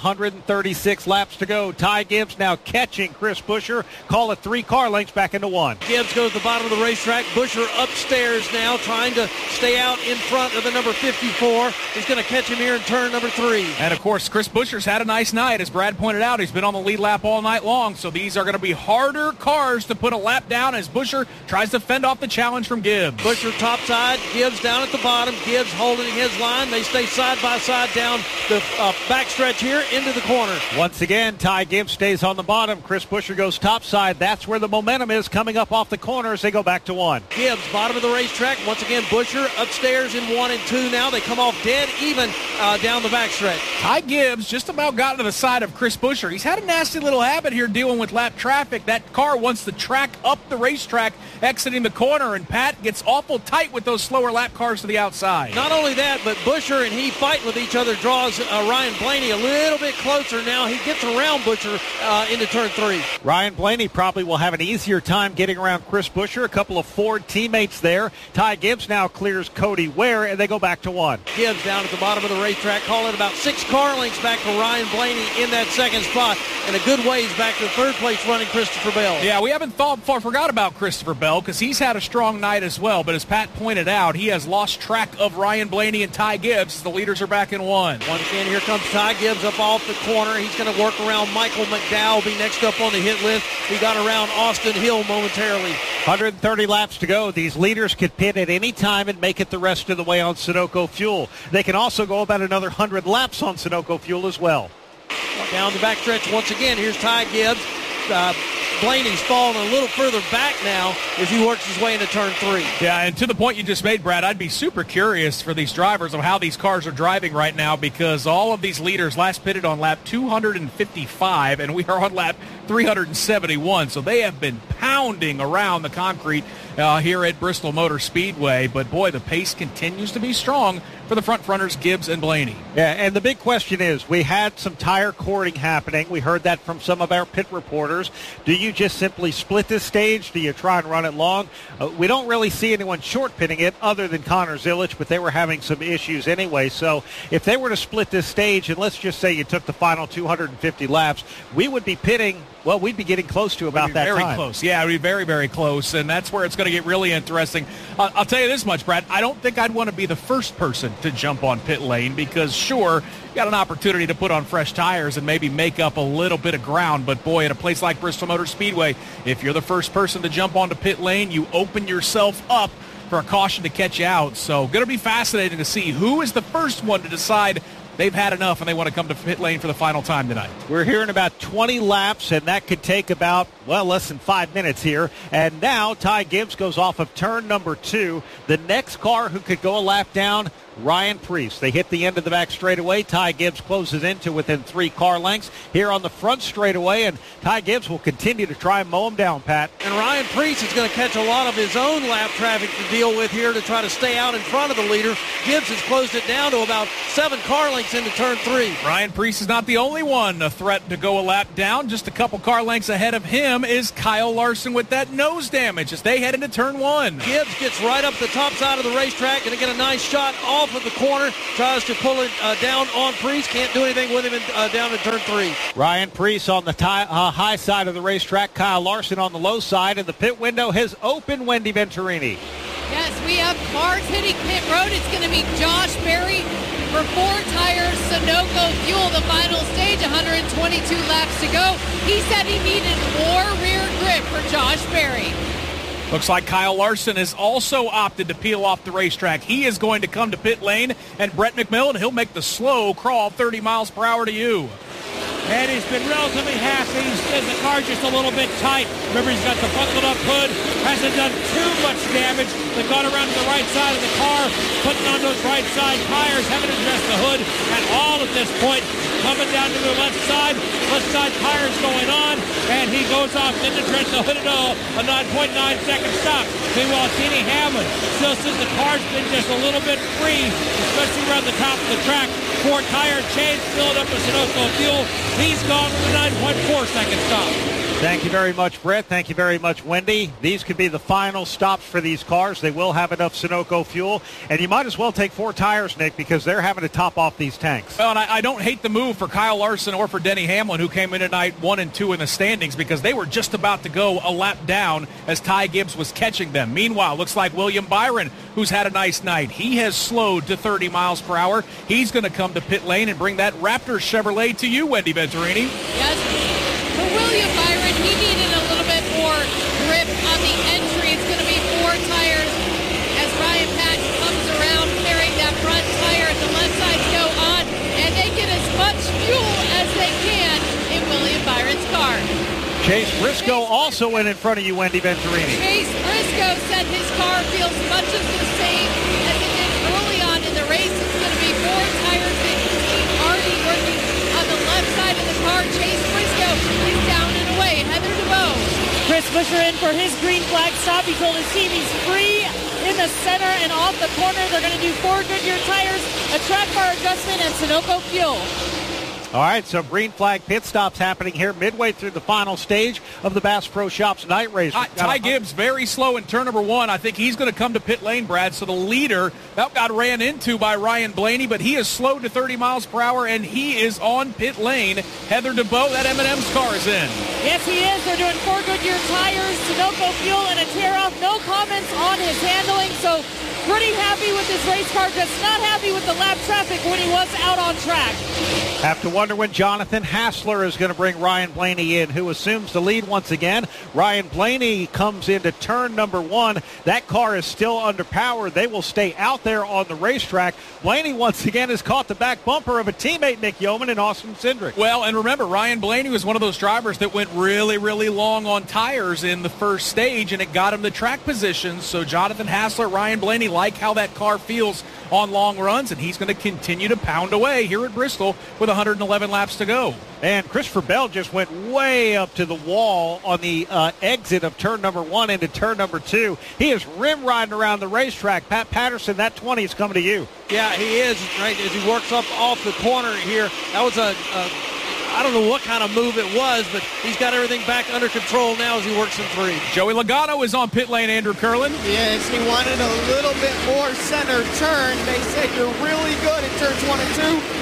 136 laps to go. Ty Gibbs now catching Chris Buescher. Call it 3 car lengths back into 1. Gibbs goes to the bottom of the racetrack. Buescher upstairs now, trying to stay out in front of the number 54. He's going to catch him here in turn number 3. And, of course, Chris Buescher's had a nice night. As Brad pointed out, he's been on the lead lap all night long. So these are going to be harder cars to put a lap down as Buescher tries to fend off the challenge from Gibbs. Buescher topside, Gibbs down at the bottom. Gibbs holding his line. They stay side by side down the backstretch here into the corner. Once again, Ty Gibbs stays on the bottom. Chris Buescher goes topside. That's where the momentum is coming up off the corner as they go back to 1. Gibbs, bottom of the racetrack. Once again, Buescher upstairs in 1 and 2 now. They come off dead even down the backstretch. Ty Gibbs just about got to the side of Chris Buescher. He's had a nasty little habit here dealing with lap traffic. That car wants to track up the racetrack, exiting the corner, and Pat gets awful tight with those slower lap cars to the outside. Not only that, but Buescher and he fight with each other, draws Ryan Blaney a little bit closer now. He gets around Buescher into turn 3. Ryan Blaney probably will have an easier time getting around Chris Buescher. A couple of Ford teammates there. Ty Gibbs now clears Cody Ware, and they go back to 1. Gibbs down at the bottom of the racetrack, calling about 6 car lengths back to Ryan Blaney in that 2nd spot, and a good ways back to 3rd place running Christopher Bell. Yeah, we haven't forgot about Christopher Bell because he's had a strong night as well, but as Pat pointed out, he has lost track of Ryan Blaney and Ty Gibbs. The leaders are back in 1. Once again, here comes Ty Gibbs up off the corner. He's going to work around Michael McDowell, be next up on the hit list. He got around Austin Hill momentarily. 130 laps to go. These leaders could pit at any time and make it the rest of the way on Sunoco fuel. They can also go about another 100 laps on Sunoco fuel as well. Down the backstretch once again. Here's Ty Gibbs. Blaney's falling a little further back now as he works his way into turn 3. Yeah, and to the point you just made, Brad, I'd be super curious for these drivers of how these cars are driving right now, because all of these leaders last pitted on lap 255, and we are on lap 371. So they have been pounding around the concrete here at Bristol Motor Speedway. But, boy, the pace continues to be strong for the front runners, Gibbs and Blaney. Yeah, and the big question is, we had some tire cording happening. We heard that from some of our pit reporters. Do you just simply split this stage? Do you try and run it long? We don't really see anyone short pitting it other than Connor Zilic, but they were having some issues anyway. So if they were to split this stage, and let's just say you took the final 250 laps, we would be pitting, well, we'd be getting close to about that time. Very close. Yeah, it would be very, very close, and that's where it's going to get really interesting. I'll tell you this much, Brad. I don't think I'd want to be the first person to jump on pit lane because, sure, you got an opportunity to put on fresh tires and maybe make up a little bit of ground. But, boy, at a place like Bristol Motor Speedway, if you're the first person to jump onto pit lane, you open yourself up for a caution to catch you out. So going to be fascinating to see who is the first one to decide they've had enough and they want to come to pit lane for the final time tonight. We're hearing about 20 laps, and that could take about, less than 5 minutes here. And now Ty Gibbs goes off of turn number 2. The next car who could go a lap down, Ryan Preece. They hit the end of the back straightaway. Ty Gibbs closes into within 3 car lengths here on the front straightaway, and Ty Gibbs will continue to try and mow him down, Pat. And Ryan Preece is going to catch a lot of his own lap traffic to deal with here to try to stay out in front of the leader. Gibbs has closed it down to about 7 car lengths into turn 3. Ryan Preece is not the only one a threat to go a lap down. Just a couple car lengths ahead of him is Kyle Larson with that nose damage as they head into turn 1. Gibbs gets right up the top side of the racetrack, going to get a nice shot off of the corner, tries to pull it down on Preece, can't do anything with him down in turn 3. Ryan Preece on the high side of the racetrack, Kyle Larson on the low side, and the pit window has opened, Wendy Venturini. Yes, we have cars hitting pit road. It's going to be Josh Berry for 4 tires, Sunoco Fuel, the final stage, 122 laps to go. He said he needed more rear grip for Josh Berry. Looks like Kyle Larson has also opted to peel off the racetrack. He is going to come to pit lane, and Brett McMillan, he'll make the slow crawl 30 miles per hour to you. And he's been relatively happy. He says the car's just a little bit tight. Remember, he's got the buckled up hood. Hasn't done too much damage. They've gone around to the right side of the car, putting on those right side tires, haven't addressed the hood at all at this point. Coming down to the left side tires going on, and he goes off, didn't address the hood at all. A 9.9 second stop. Meanwhile, Denny Hamlin still says the car's been just a little bit free, especially around the top of the track. 4 tire change, filled up with Sunoco Fuel. He's gone with a 9.4 second stop. Thank you very much, Brett. Thank you very much, Wendy. These could be the final stops for these cars. They will have enough Sunoco fuel. And you might as well take 4 tires, Nick, because they're having to top off these tanks. Well, and I don't hate the move for Kyle Larson or for Denny Hamlin, who came in tonight 1 and 2 in the standings, because they were just about to go a lap down as Ty Gibbs was catching them. Meanwhile, looks like William Byron, who's had a nice night. He has slowed to 30 miles per hour. He's going to come to pit lane and bring that Raptor Chevrolet to you, Wendy Venturini. Yes, for William Byron, he needed a little bit more grip on the entry. It's going to be 4 tires as Ryan Patton comes around carrying that front tire as the left sides go on, and they get as much fuel as they can in William Byron's car. Chase Briscoe also went in front of you, Wendy Venturini. Chase Briscoe said his car feels much of the same as it did early on in the race. It's going to be 4 tires that he's already working on the left side of the car. Chase Briscoe is down and away. Heather DeVoe. Chris Buescher in for his green flag stop. He told his team he's free in the center and off the corner. They're going to do 4 Goodyear tires, a track bar adjustment, and Sunoco fuel. All right, so green flag pit stops happening here midway through the final stage of the Bass Pro Shops night race. Ty Gibbs very slow in turn number 1. I think he's going to come to pit lane, Brad. So the leader that got ran into by Ryan Blaney, but he is slowed to 30 miles per hour, and he is on pit lane. Heather DeVoe, that M&M's car is in. Yes, he is. They're doing 4 Goodyear tires, Sunoco fuel, and a tear-off. No comments on his handling, so pretty happy with his race car, just not happy with the lap traffic when he was out on track. Have to wonder when Jonathan Hassler is going to bring Ryan Blaney in, who assumes the lead once again. Ryan Blaney comes into turn number 1. That car is still underpowered. They will stay out there on the racetrack. Blaney once again has caught the back bumper of a teammate, Nick Yeoman, and Austin Cindric. Well, and remember, Ryan Blaney was one of those drivers that went really, really long on tires in the first stage, and it got him the track position. So Jonathan Hassler, Ryan Blaney like how that car feels on long runs, and he's going to continue to pound away here at Bristol with 111 laps to go. And Christopher Bell just went way up to the wall on the exit of turn number 1 into turn number 2. He is rim riding around the racetrack. Pat Patterson, that 20 is coming to you. Yeah, he is, right, as he works up off the corner here. That was I don't know what kind of move it was, but he's got everything back under control now as he works in 3. Joey Logano is on pit lane, Andrew Curlin. Yes, he wanted a little bit more center turn. They said you're really good in turns 1 and 2.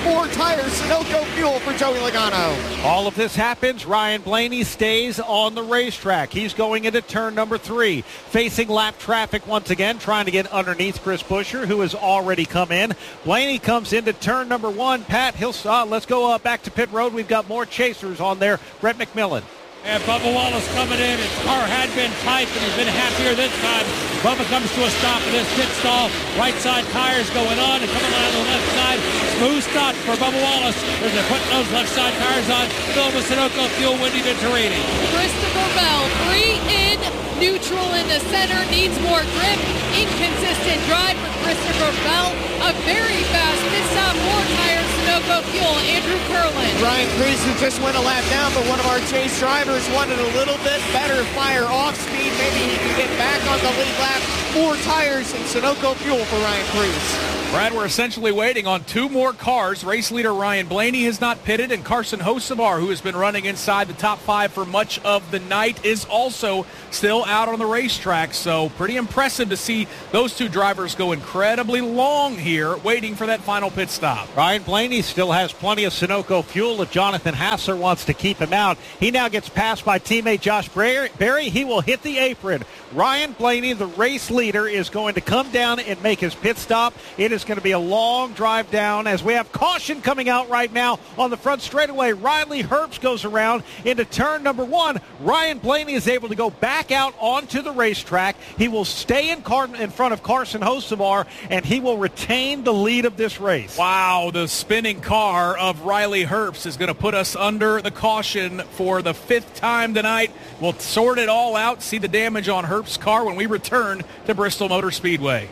4 tires, Sunoco Fuel for Joey Logano. All of this happens. Ryan Blaney stays on the racetrack. He's going into turn number 3, facing lap traffic once again, trying to get underneath Chris Buescher, who has already come in. Blaney comes into turn number 1. Pat, let's go back to pit road. We've got more chasers on there. Brett McMillan. And Bubba Wallace coming in. His car had been tight, but he's been happier this time. Bubba comes to a stop in his pit stall. Right side tires going on and coming on the left side. Smooth stop for Bubba Wallaas as they're putting those left side tires on. Still with Sunoco Fuel, Wendy Venturini. Christopher Bell, 3 in, neutral in the center, needs more grip. Inconsistent drive for Christopher Bell. A very fast pit stop, 4 tires, Sunoco Fuel, Andrew Curlin. Ryan Preece just went a lap down, but one of our chase drivers wanted a little bit better fire off speed. Maybe he can get back on the lead lap. 4 tires and Sunoco Fuel for Ryan Preece. Brad, we're essentially waiting on 2 more cars. Race leader Ryan Blaney has not pitted, and Carson Hocevar, who has been running inside the top 5 for much of the night, is also still out on the racetrack. So pretty impressive to see those 2 drivers go incredibly long here, waiting for that final pit stop. Ryan Blaney still has plenty of Sunoco Fuel if Jonathan Hassler wants to keep him out. He now gets passed by teammate Josh Berry. He will hit the apron. Ryan Blaney, the race leader, is going to come down and make his pit stop. It is going to be a long drive down as we have caution coming out right now on the front straightaway. Riley Herbst goes around into turn number 1. Ryan Blaney is able to go back out onto the racetrack. He will stay in front of Carson Hocevar, and he will retain the lead of this race. Wow, the spinning car of Riley Herbst is going to put us under the caution for the 5th time tonight. We'll sort it all out, see the damage on Herbst's car when we return to Bristol Motor Speedway.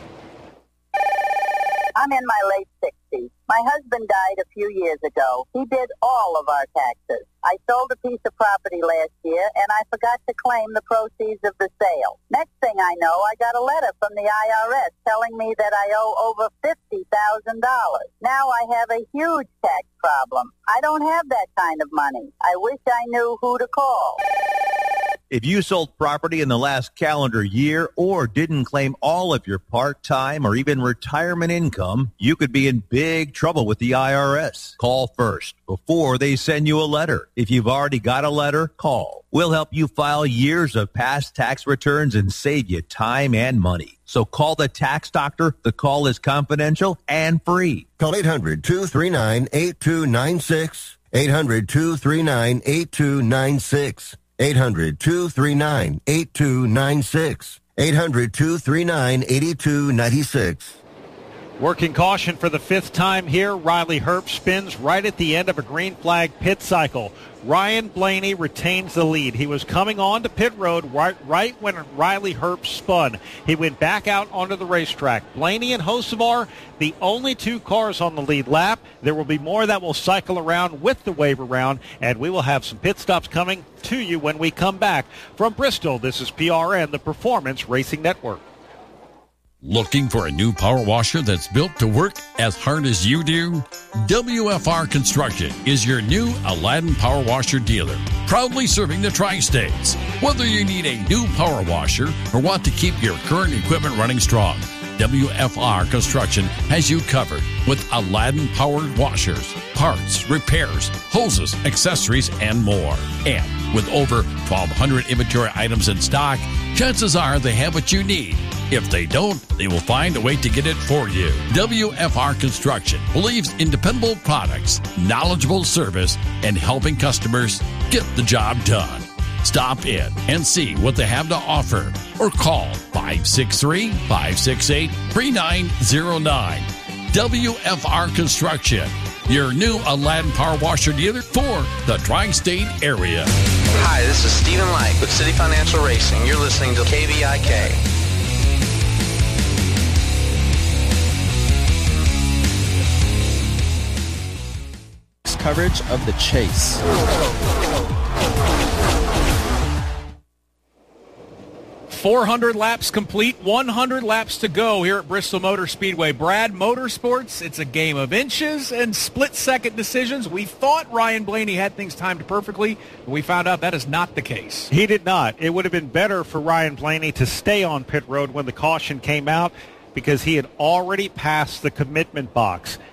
I'm in my late 60s. My husband died a few years ago. He did all of our taxes. I sold a piece of property last year, and I forgot to claim the proceeds of the sale. Next thing I know, I got a letter from the IRS telling me that I owe over $50,000. Now I have a huge tax problem. I don't have that kind of money. I wish I knew who to call. If you sold property in the last calendar year or didn't claim all of your part-time or even retirement income, you could be in big trouble with the IRS. Call first before they send you a letter. If you've already got a letter, call. We'll help you file years of past tax returns and save you time and money. So call the tax doctor. The call is confidential and free. Call 800-239-8296. 800-239-8296. 800-239-8296. 800-239-8296. Working caution for the 5th time here. Riley Herbst spins right at the end of a green flag pit cycle. Ryan Blaney retains the lead. He was coming on to pit road right when Riley Herbst spun. He went back out onto the racetrack. Blaney and Hocevar, the only 2 cars on the lead lap. There will be more that will cycle around with the wave around, and we will have some pit stops coming to you when we come back. From Bristol, this is PRN, the Performance Racing Network. Looking for a new power washer that's built to work as hard as you do? WFR Construction is your new Aladdin Power Washer dealer, proudly serving the Tri-States. Whether you need a new power washer or want to keep your current equipment running strong, WFR Construction has you covered with Aladdin powered washers, parts, repairs, hoses, accessories, and more. And with over 1,200 inventory items in stock, chances are they have what you need. If they don't, they will find a way to get it for you. WFR Construction believes in dependable products, knowledgeable service, and helping customers get the job done. Stop in and see what they have to offer or call 563-568-3909. WFR Construction, your new Aladdin Power Washer dealer for the Tri-State area. Hi, this is Stephen Light with City Financial Racing. You're listening to KVIK. Coverage of the chase. 400 laps complete, 100 laps to go here at Bristol Motor Speedway. Brad, motorsports, it's a game of inches and split-second decisions. We thought Ryan Blaney had things timed perfectly, but we found out that is not the case. He did not. It would have been better for Ryan Blaney to stay on pit road when the caution came out, because he had already passed the commitment box.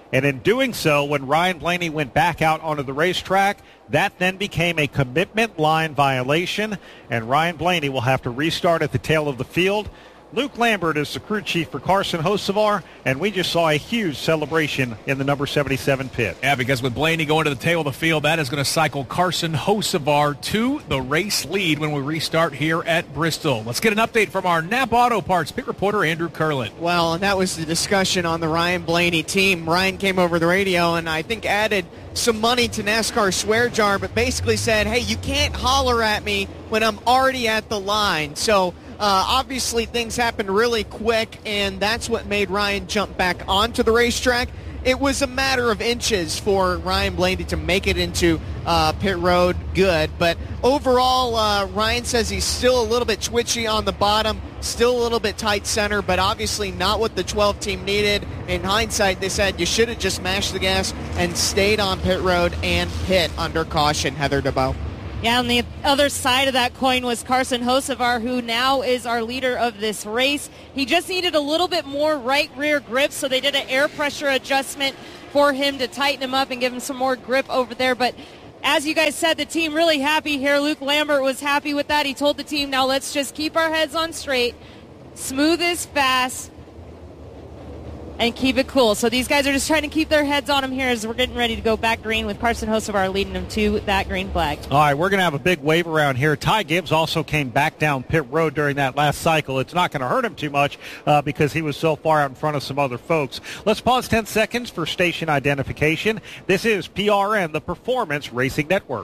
And in doing so, when Ryan Blaney went back out onto the racetrack, that then became a commitment line violation, and Ryan Blaney will have to restart at the tail of the field. Luke Lambert is the crew chief for Carson Hocevar, and we just saw a huge celebration in the number 77 pit. Yeah, because with Blaney going to the tail of the field, that is going to cycle Carson Hocevar to the race lead when we restart here at Bristol. Let's get an update from our Napa Auto Parts pit reporter, Andrew Curlett. Well, that was the discussion on the Ryan Blaney team. Ryan came over the radio and I think added some money to NASCAR swear jar, but basically said, hey, you can't holler at me when I'm already at the line. So obviously things happened really quick, and that's what made Ryan jump back onto the racetrack. It was a matter of inches for Ryan Blaney to make it into pit road good. But overall, Ryan says he's still a little bit twitchy on the bottom, still a little bit tight center, but obviously not what the 12 team needed. In hindsight, they said you should have just mashed the gas and stayed on pit road and pit under caution. Heather DeBow. Yeah, on the other side of that coin was Carson Hocevar, who now is our leader of this race. He just needed a little bit more right rear grip, so they did an air pressure adjustment for him to tighten him up and give him some more grip over there. But as you guys said, the team really happy here. Luke Lambert was happy with that. He told the team, now let's just keep our heads on straight, smooth is fast, and keep it cool. So these guys are just trying to keep their heads on them here as we're getting ready to go back green with Carson Hocevar leading them to that green flag. All right, we're going to have a big wave around here. Ty Gibbs also came back down pit road during that last cycle. It's not going to hurt him too much because he was so far out in front of some other folks. Let's pause 10 seconds for station identification. This is PRN, the Performance Racing Network.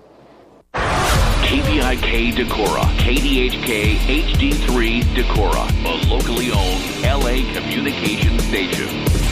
KVIK Decorah, KDHK HD3 Decorah, a locally owned LA communication station.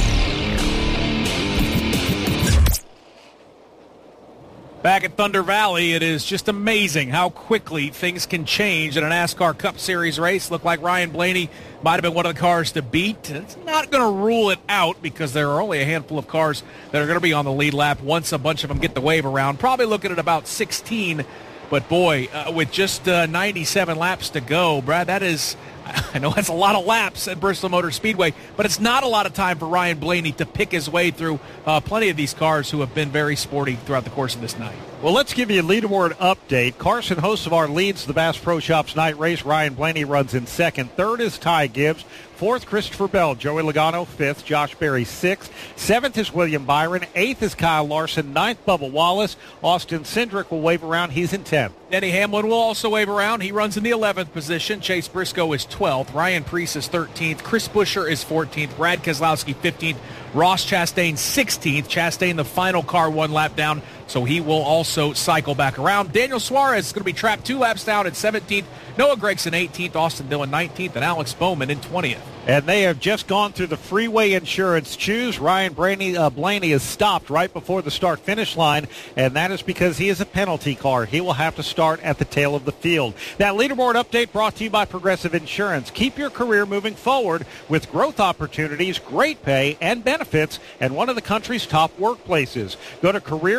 Back at Thunder Valley, it is just amazing how quickly things can change in a NASCAR Cup Series race. Looked like Ryan Blaney might have been one of the cars to beat. It's not going to rule it out because there are only a handful of cars that are going to be on the lead lap once a bunch of them get the wave around. Probably looking at about 16. But, boy, with just 97 laps to go, Brad, that is, I know that's a lot of laps at Bristol Motor Speedway, but it's not a lot of time for Ryan Blaney to pick his way through plenty of these cars who have been very sporty throughout the course of this night. Well, let's give you a leaderboard update. Carson Hocevar leads the Bass Pro Shops night race. Ryan Blaney runs in second. Third is Ty Gibbs. Fourth, Christopher Bell. Joey Logano, fifth. Josh Berry, sixth. Seventh is William Byron. Eighth is Kyle Larson. Ninth, Bubba Wallace. Austin Cindric will wave around. He's in 10th. Denny Hamlin will also wave around. He runs in the 11th position. Chase Briscoe is 12th. Ryan Preece is 13th. Chris Buescher is 14th. Brad Keselowski, 15th. Ross Chastain, 16th. Chastain, the final car, one lap down, so he will also cycle back around. Daniel Suarez is going to be trapped 2 laps down at 17th. Noah Gragson, 18th. Austin Dillon, 19th. And Alex Bowman in 20th. And they have just gone through the freeway insurance choose. Ryan Blaney is stopped right before the start-finish line, and that is because he is a penalty car. He will have to start at the tail of the field. That leaderboard update brought to you by Progressive Insurance. Keep your career moving forward with growth opportunities, great pay, and benefits, and one of the country's top workplaces. Go to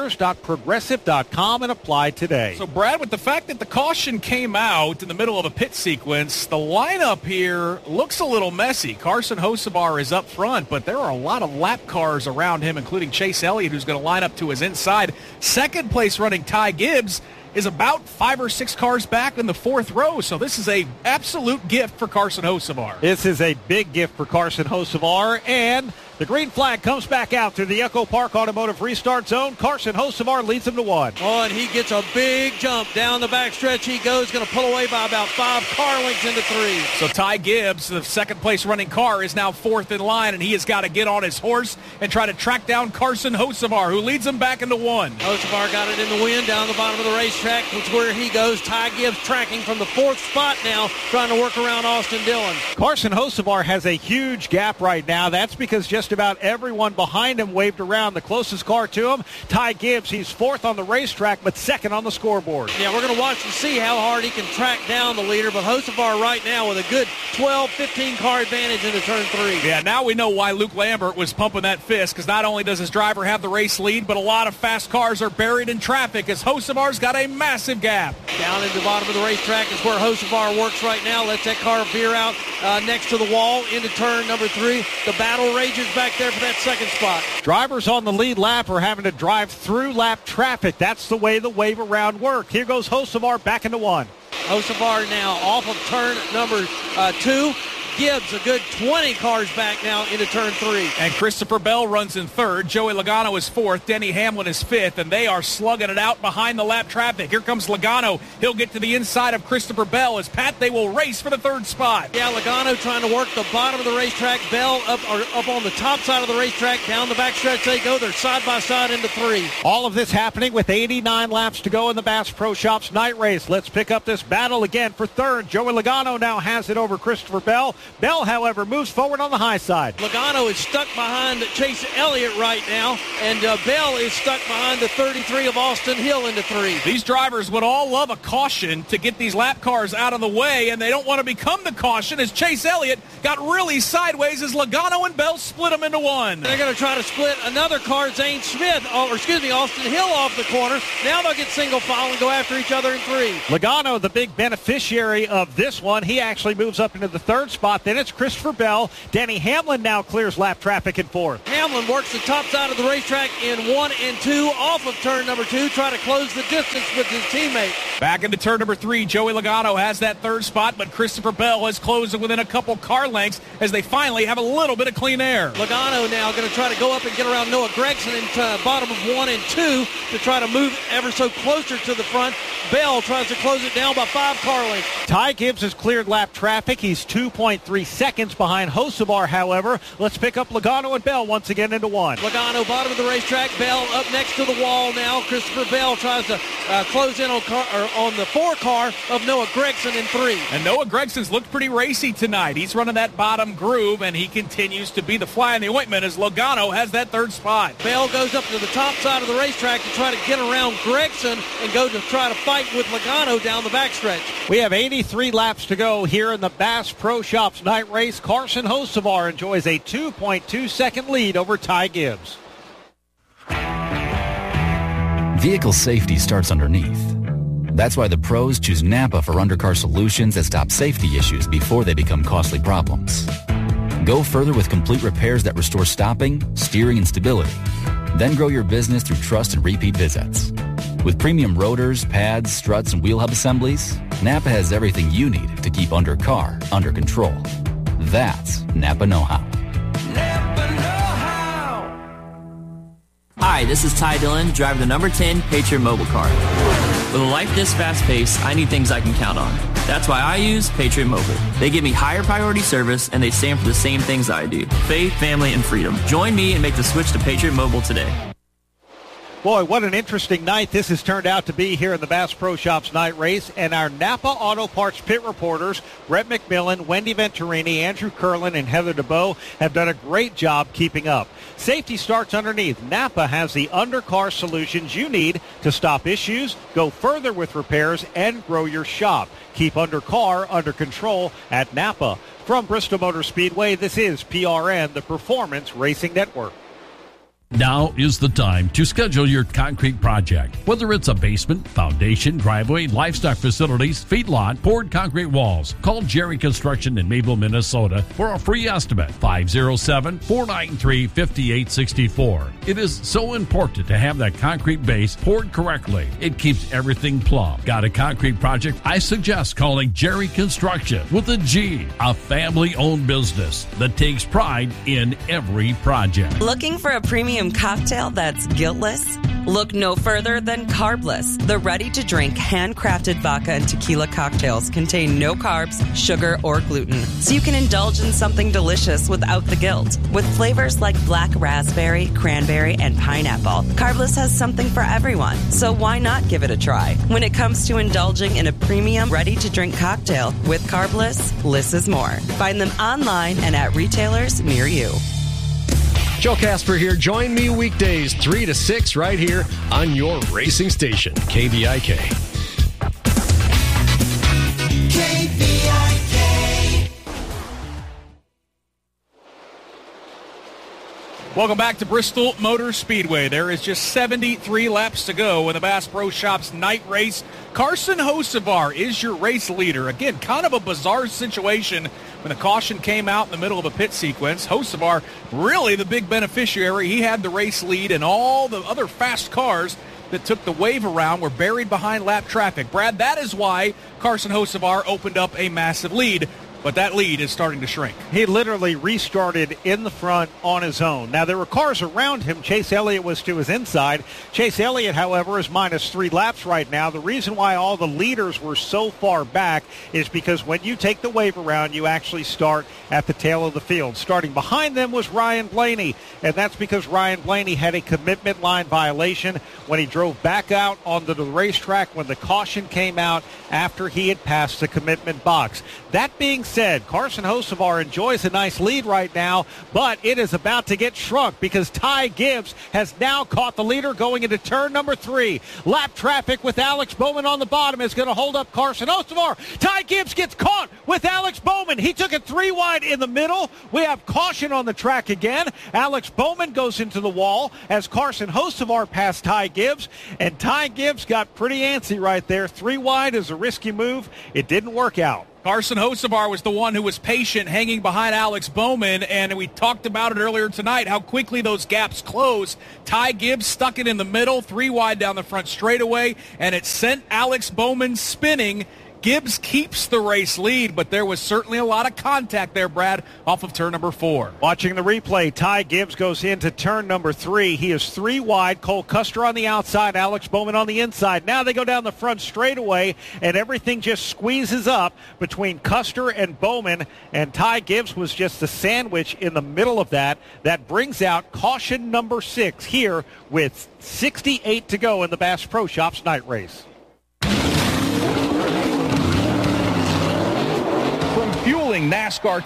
careers.progressive.com and apply today. So, Brad, with the fact that the caution came out in the middle of a pit sequence, the lineup here looks a little messy. Carson Hocevar is up front, but there are a lot of lap cars around him, including Chase Elliott, who's going to line up to his inside. Second place running Ty Gibbs is about 5 or 6 cars back in the 4th row, so this is a absolute gift for Carson Hocevar. This is a big gift for Carson Hocevar, and the green flag comes back out through the Echo Park Automotive Restart Zone. Carson Hocevar leads him to 1. Oh, and he gets a big jump down the backstretch. He goes, going to pull away by about 5 car lengths into 3. So Ty Gibbs, the second place running car, is now 4th in line, and he has got to get on his horse and try to track down Carson Hocevar, who leads him back into 1. Hocevar got it in the wind down the bottom of the racetrack, which is where he goes. Ty Gibbs tracking from the 4th spot now, trying to work around Austin Dillon. Carson Hocevar has a huge gap right now. That's because just about everyone behind him waved around. The closest car to him, Ty Gibbs, he's 4th on the racetrack, but 2nd on the scoreboard. Yeah, we're going to watch and see how hard he can track down the leader, but Hocevar right now with a good 12, 15 car advantage into turn 3. Yeah, now we know why Luke Lambert was pumping that fist, because not only does his driver have the race lead, but a lot of fast cars are buried in traffic as Hocevar's got a massive gap. Down at the bottom of the racetrack is where Hocevar works right now. Lets that car veer out next to the wall into turn number 3. The battle rages back there for that second spot. Drivers on the lead lap are having to drive through lap traffic. That's the way the wave around work. Here goes Hocevar back into one. Hocevar now off of turn number 2. Gibbs a good 20 cars back now into turn 3. And Christopher Bell runs in third. Joey Logano is fourth. Denny Hamlin is fifth. And they are slugging it out behind the lap traffic. Here comes Logano. He'll get to the inside of Christopher Bell. As Pat, they will race for the third spot. Yeah, Logano trying to work the bottom of the racetrack. Bell up on the top side of the racetrack. Down the backstretch they go. They're side by side into 3. All of this happening with 89 laps to go in the Bass Pro Shops night race. Let's pick up this battle again for third. Joey Logano now has it over Christopher Bell. Bell, however, moves forward on the high side. Logano is stuck behind Chase Elliott right now, and Bell is stuck behind the 33 of Austin Hill into 3. These drivers would all love a caution to get these lap cars out of the way, and they don't want to become the caution as Chase Elliott got really sideways as Logano and Bell split them into one. They're going to try to split another car, Zane Smith, Austin Hill off the corner. Now they'll get single file and go after each other in 3. Logano, the big beneficiary of this one, he actually moves up into the third spot. Then it's Christopher Bell. Denny Hamlin now clears lap traffic in fourth. Hamlin works the top side of the racetrack in 1 and 2 off of turn number 2, try to close the distance with his teammate. Back into turn number 3, Joey Logano has that third spot, but Christopher Bell has closed it within a couple car lengths as they finally have a little bit of clean air. Logano now going to try to go up and get around Noah Gragson in bottom of 1 and 2 to try to move ever so closer to the front. Bell tries to close it down by 5 car lengths. Ty Gibbs has cleared lap traffic. He's 2.3 seconds behind Hocevar, however. Let's pick up Logano and Bell once again into 1. Logano bottom of the racetrack. Bell up next to the wall now. Christopher Bell tries to close in on the 4 car of Noah Gragson in 3. And Noah Gregson's looked pretty racy tonight. He's running that bottom groove, and he continues to be the fly in the ointment as Logano has that third spot. Bell goes up to the top side of the racetrack to try to get around Gragson and go to try to fight with Logano down the backstretch. We have 83 laps to go here in the Bass Pro Shops night race. Carson Hocevar enjoys a 2.2 second lead over Ty Gibbs. Vehicle safety starts underneath. That's why the pros choose Napa for undercar solutions that stop safety issues before they become costly problems. Go further with complete repairs that restore stopping, steering, and stability. Then grow your business through trust and repeat visits. With premium rotors, pads, struts, and wheel hub assemblies, Napa has everything you need to keep undercar under control. That's Napa know-how. Hi, this is Ty Dillon, driver the number 10 Patriot Mobile Car. With a life this fast-paced, I need things I can count on. That's why I use Patriot Mobile. They give me higher priority service, and they stand for the same things I do. Faith, family, and freedom. Join me and make the switch to Patriot Mobile today. Boy, what an interesting night this has turned out to be here in the Bass Pro Shops night race. And our Napa Auto Parts pit reporters, Brett McMillan, Wendy Venturini, Andrew Curlin, and Heather DeBow have done a great job keeping up. Safety starts underneath. Napa has the undercar solutions you need to stop issues, go further with repairs, and grow your shop. Keep undercar under control at Napa. From Bristol Motor Speedway, this is PRN, the Performance Racing Network. Now is the time to schedule your concrete project. Whether it's a basement, foundation, driveway, livestock facilities, feedlot, poured concrete walls, call Jerry Construction in Maple, Minnesota for a free estimate. 507-493-5864. It is so important to have that concrete base poured correctly. It keeps everything plumb. Got a concrete project? I suggest calling Jerry Construction with a G, a family-owned business that takes pride in every project. Looking for a premium cocktail that's guiltless? Look no further than Carbless. The ready-to-drink, handcrafted vodka and tequila cocktails contain no carbs, sugar, or gluten, so you can indulge in something delicious without the guilt. With flavors like black raspberry, cranberry, and pineapple, Carbless has something for everyone, so why not give it a try? When it comes to indulging in a premium, ready-to-drink cocktail with Carbless, less is more. Find them online and at retailers near you. Joe Casper here. Join me weekdays 3 to 6 right here on your racing station, KVIK. KVIK. Welcome back to Bristol Motor Speedway. There is just 73 laps to go in the Bass Pro Shops night race. Carson Hocevar is your race leader. Again, kind of a bizarre situation When the caution came out in the middle of a pit sequence, Hocevar really the big beneficiary. He had the race lead, and all the other fast cars that took the wave around were buried behind lap traffic. Brad, that is why Carson Hocevar opened up a massive lead. But that lead is starting to shrink. He literally restarted in the front on his own. Now, there were cars around him. Chase Elliott was to his inside. Chase Elliott, however, is minus 3 laps right now. The reason why all the leaders were so far back is because when you take the wave around, you actually start at the tail of the field. Starting behind them was Ryan Blaney, and that's because Ryan Blaney had a commitment line violation when he drove back out onto the racetrack when the caution came out after he had passed the commitment box. That being said, Carson Hocevar enjoys a nice lead right now, but it is about to get shrunk because Ty Gibbs has now caught the leader going into turn number 3. Lap traffic with Alex Bowman on the bottom is going to hold up Carson Hocevar. Ty Gibbs gets caught with Alex Bowman. He took it 3 wide in the middle. We have caution on the track again. Alex Bowman goes into the wall as Carson Hocevar passed Ty Gibbs, and Ty Gibbs got pretty antsy right there. 3 wide is a risky move. It didn't work out. Carson Hocevar was the one who was patient, hanging behind Alex Bowman, and we talked about it earlier tonight, how quickly those gaps close. Ty Gibbs stuck it in the middle, 3 wide down the front straightaway, and it sent Alex Bowman spinning. Gibbs keeps the race lead, but there was certainly a lot of contact there, Brad, off of turn number 4. Watching the replay, Ty Gibbs goes into turn number 3. He is 3 wide. Cole Custer on the outside, Alex Bowman on the inside. Now they go down the front straightaway, and everything just squeezes up between Custer and Bowman, and Ty Gibbs was just a sandwich in the middle of that. That brings out caution number 6 here with 68 to go in the Bass Pro Shops night race. Fueling NASCAR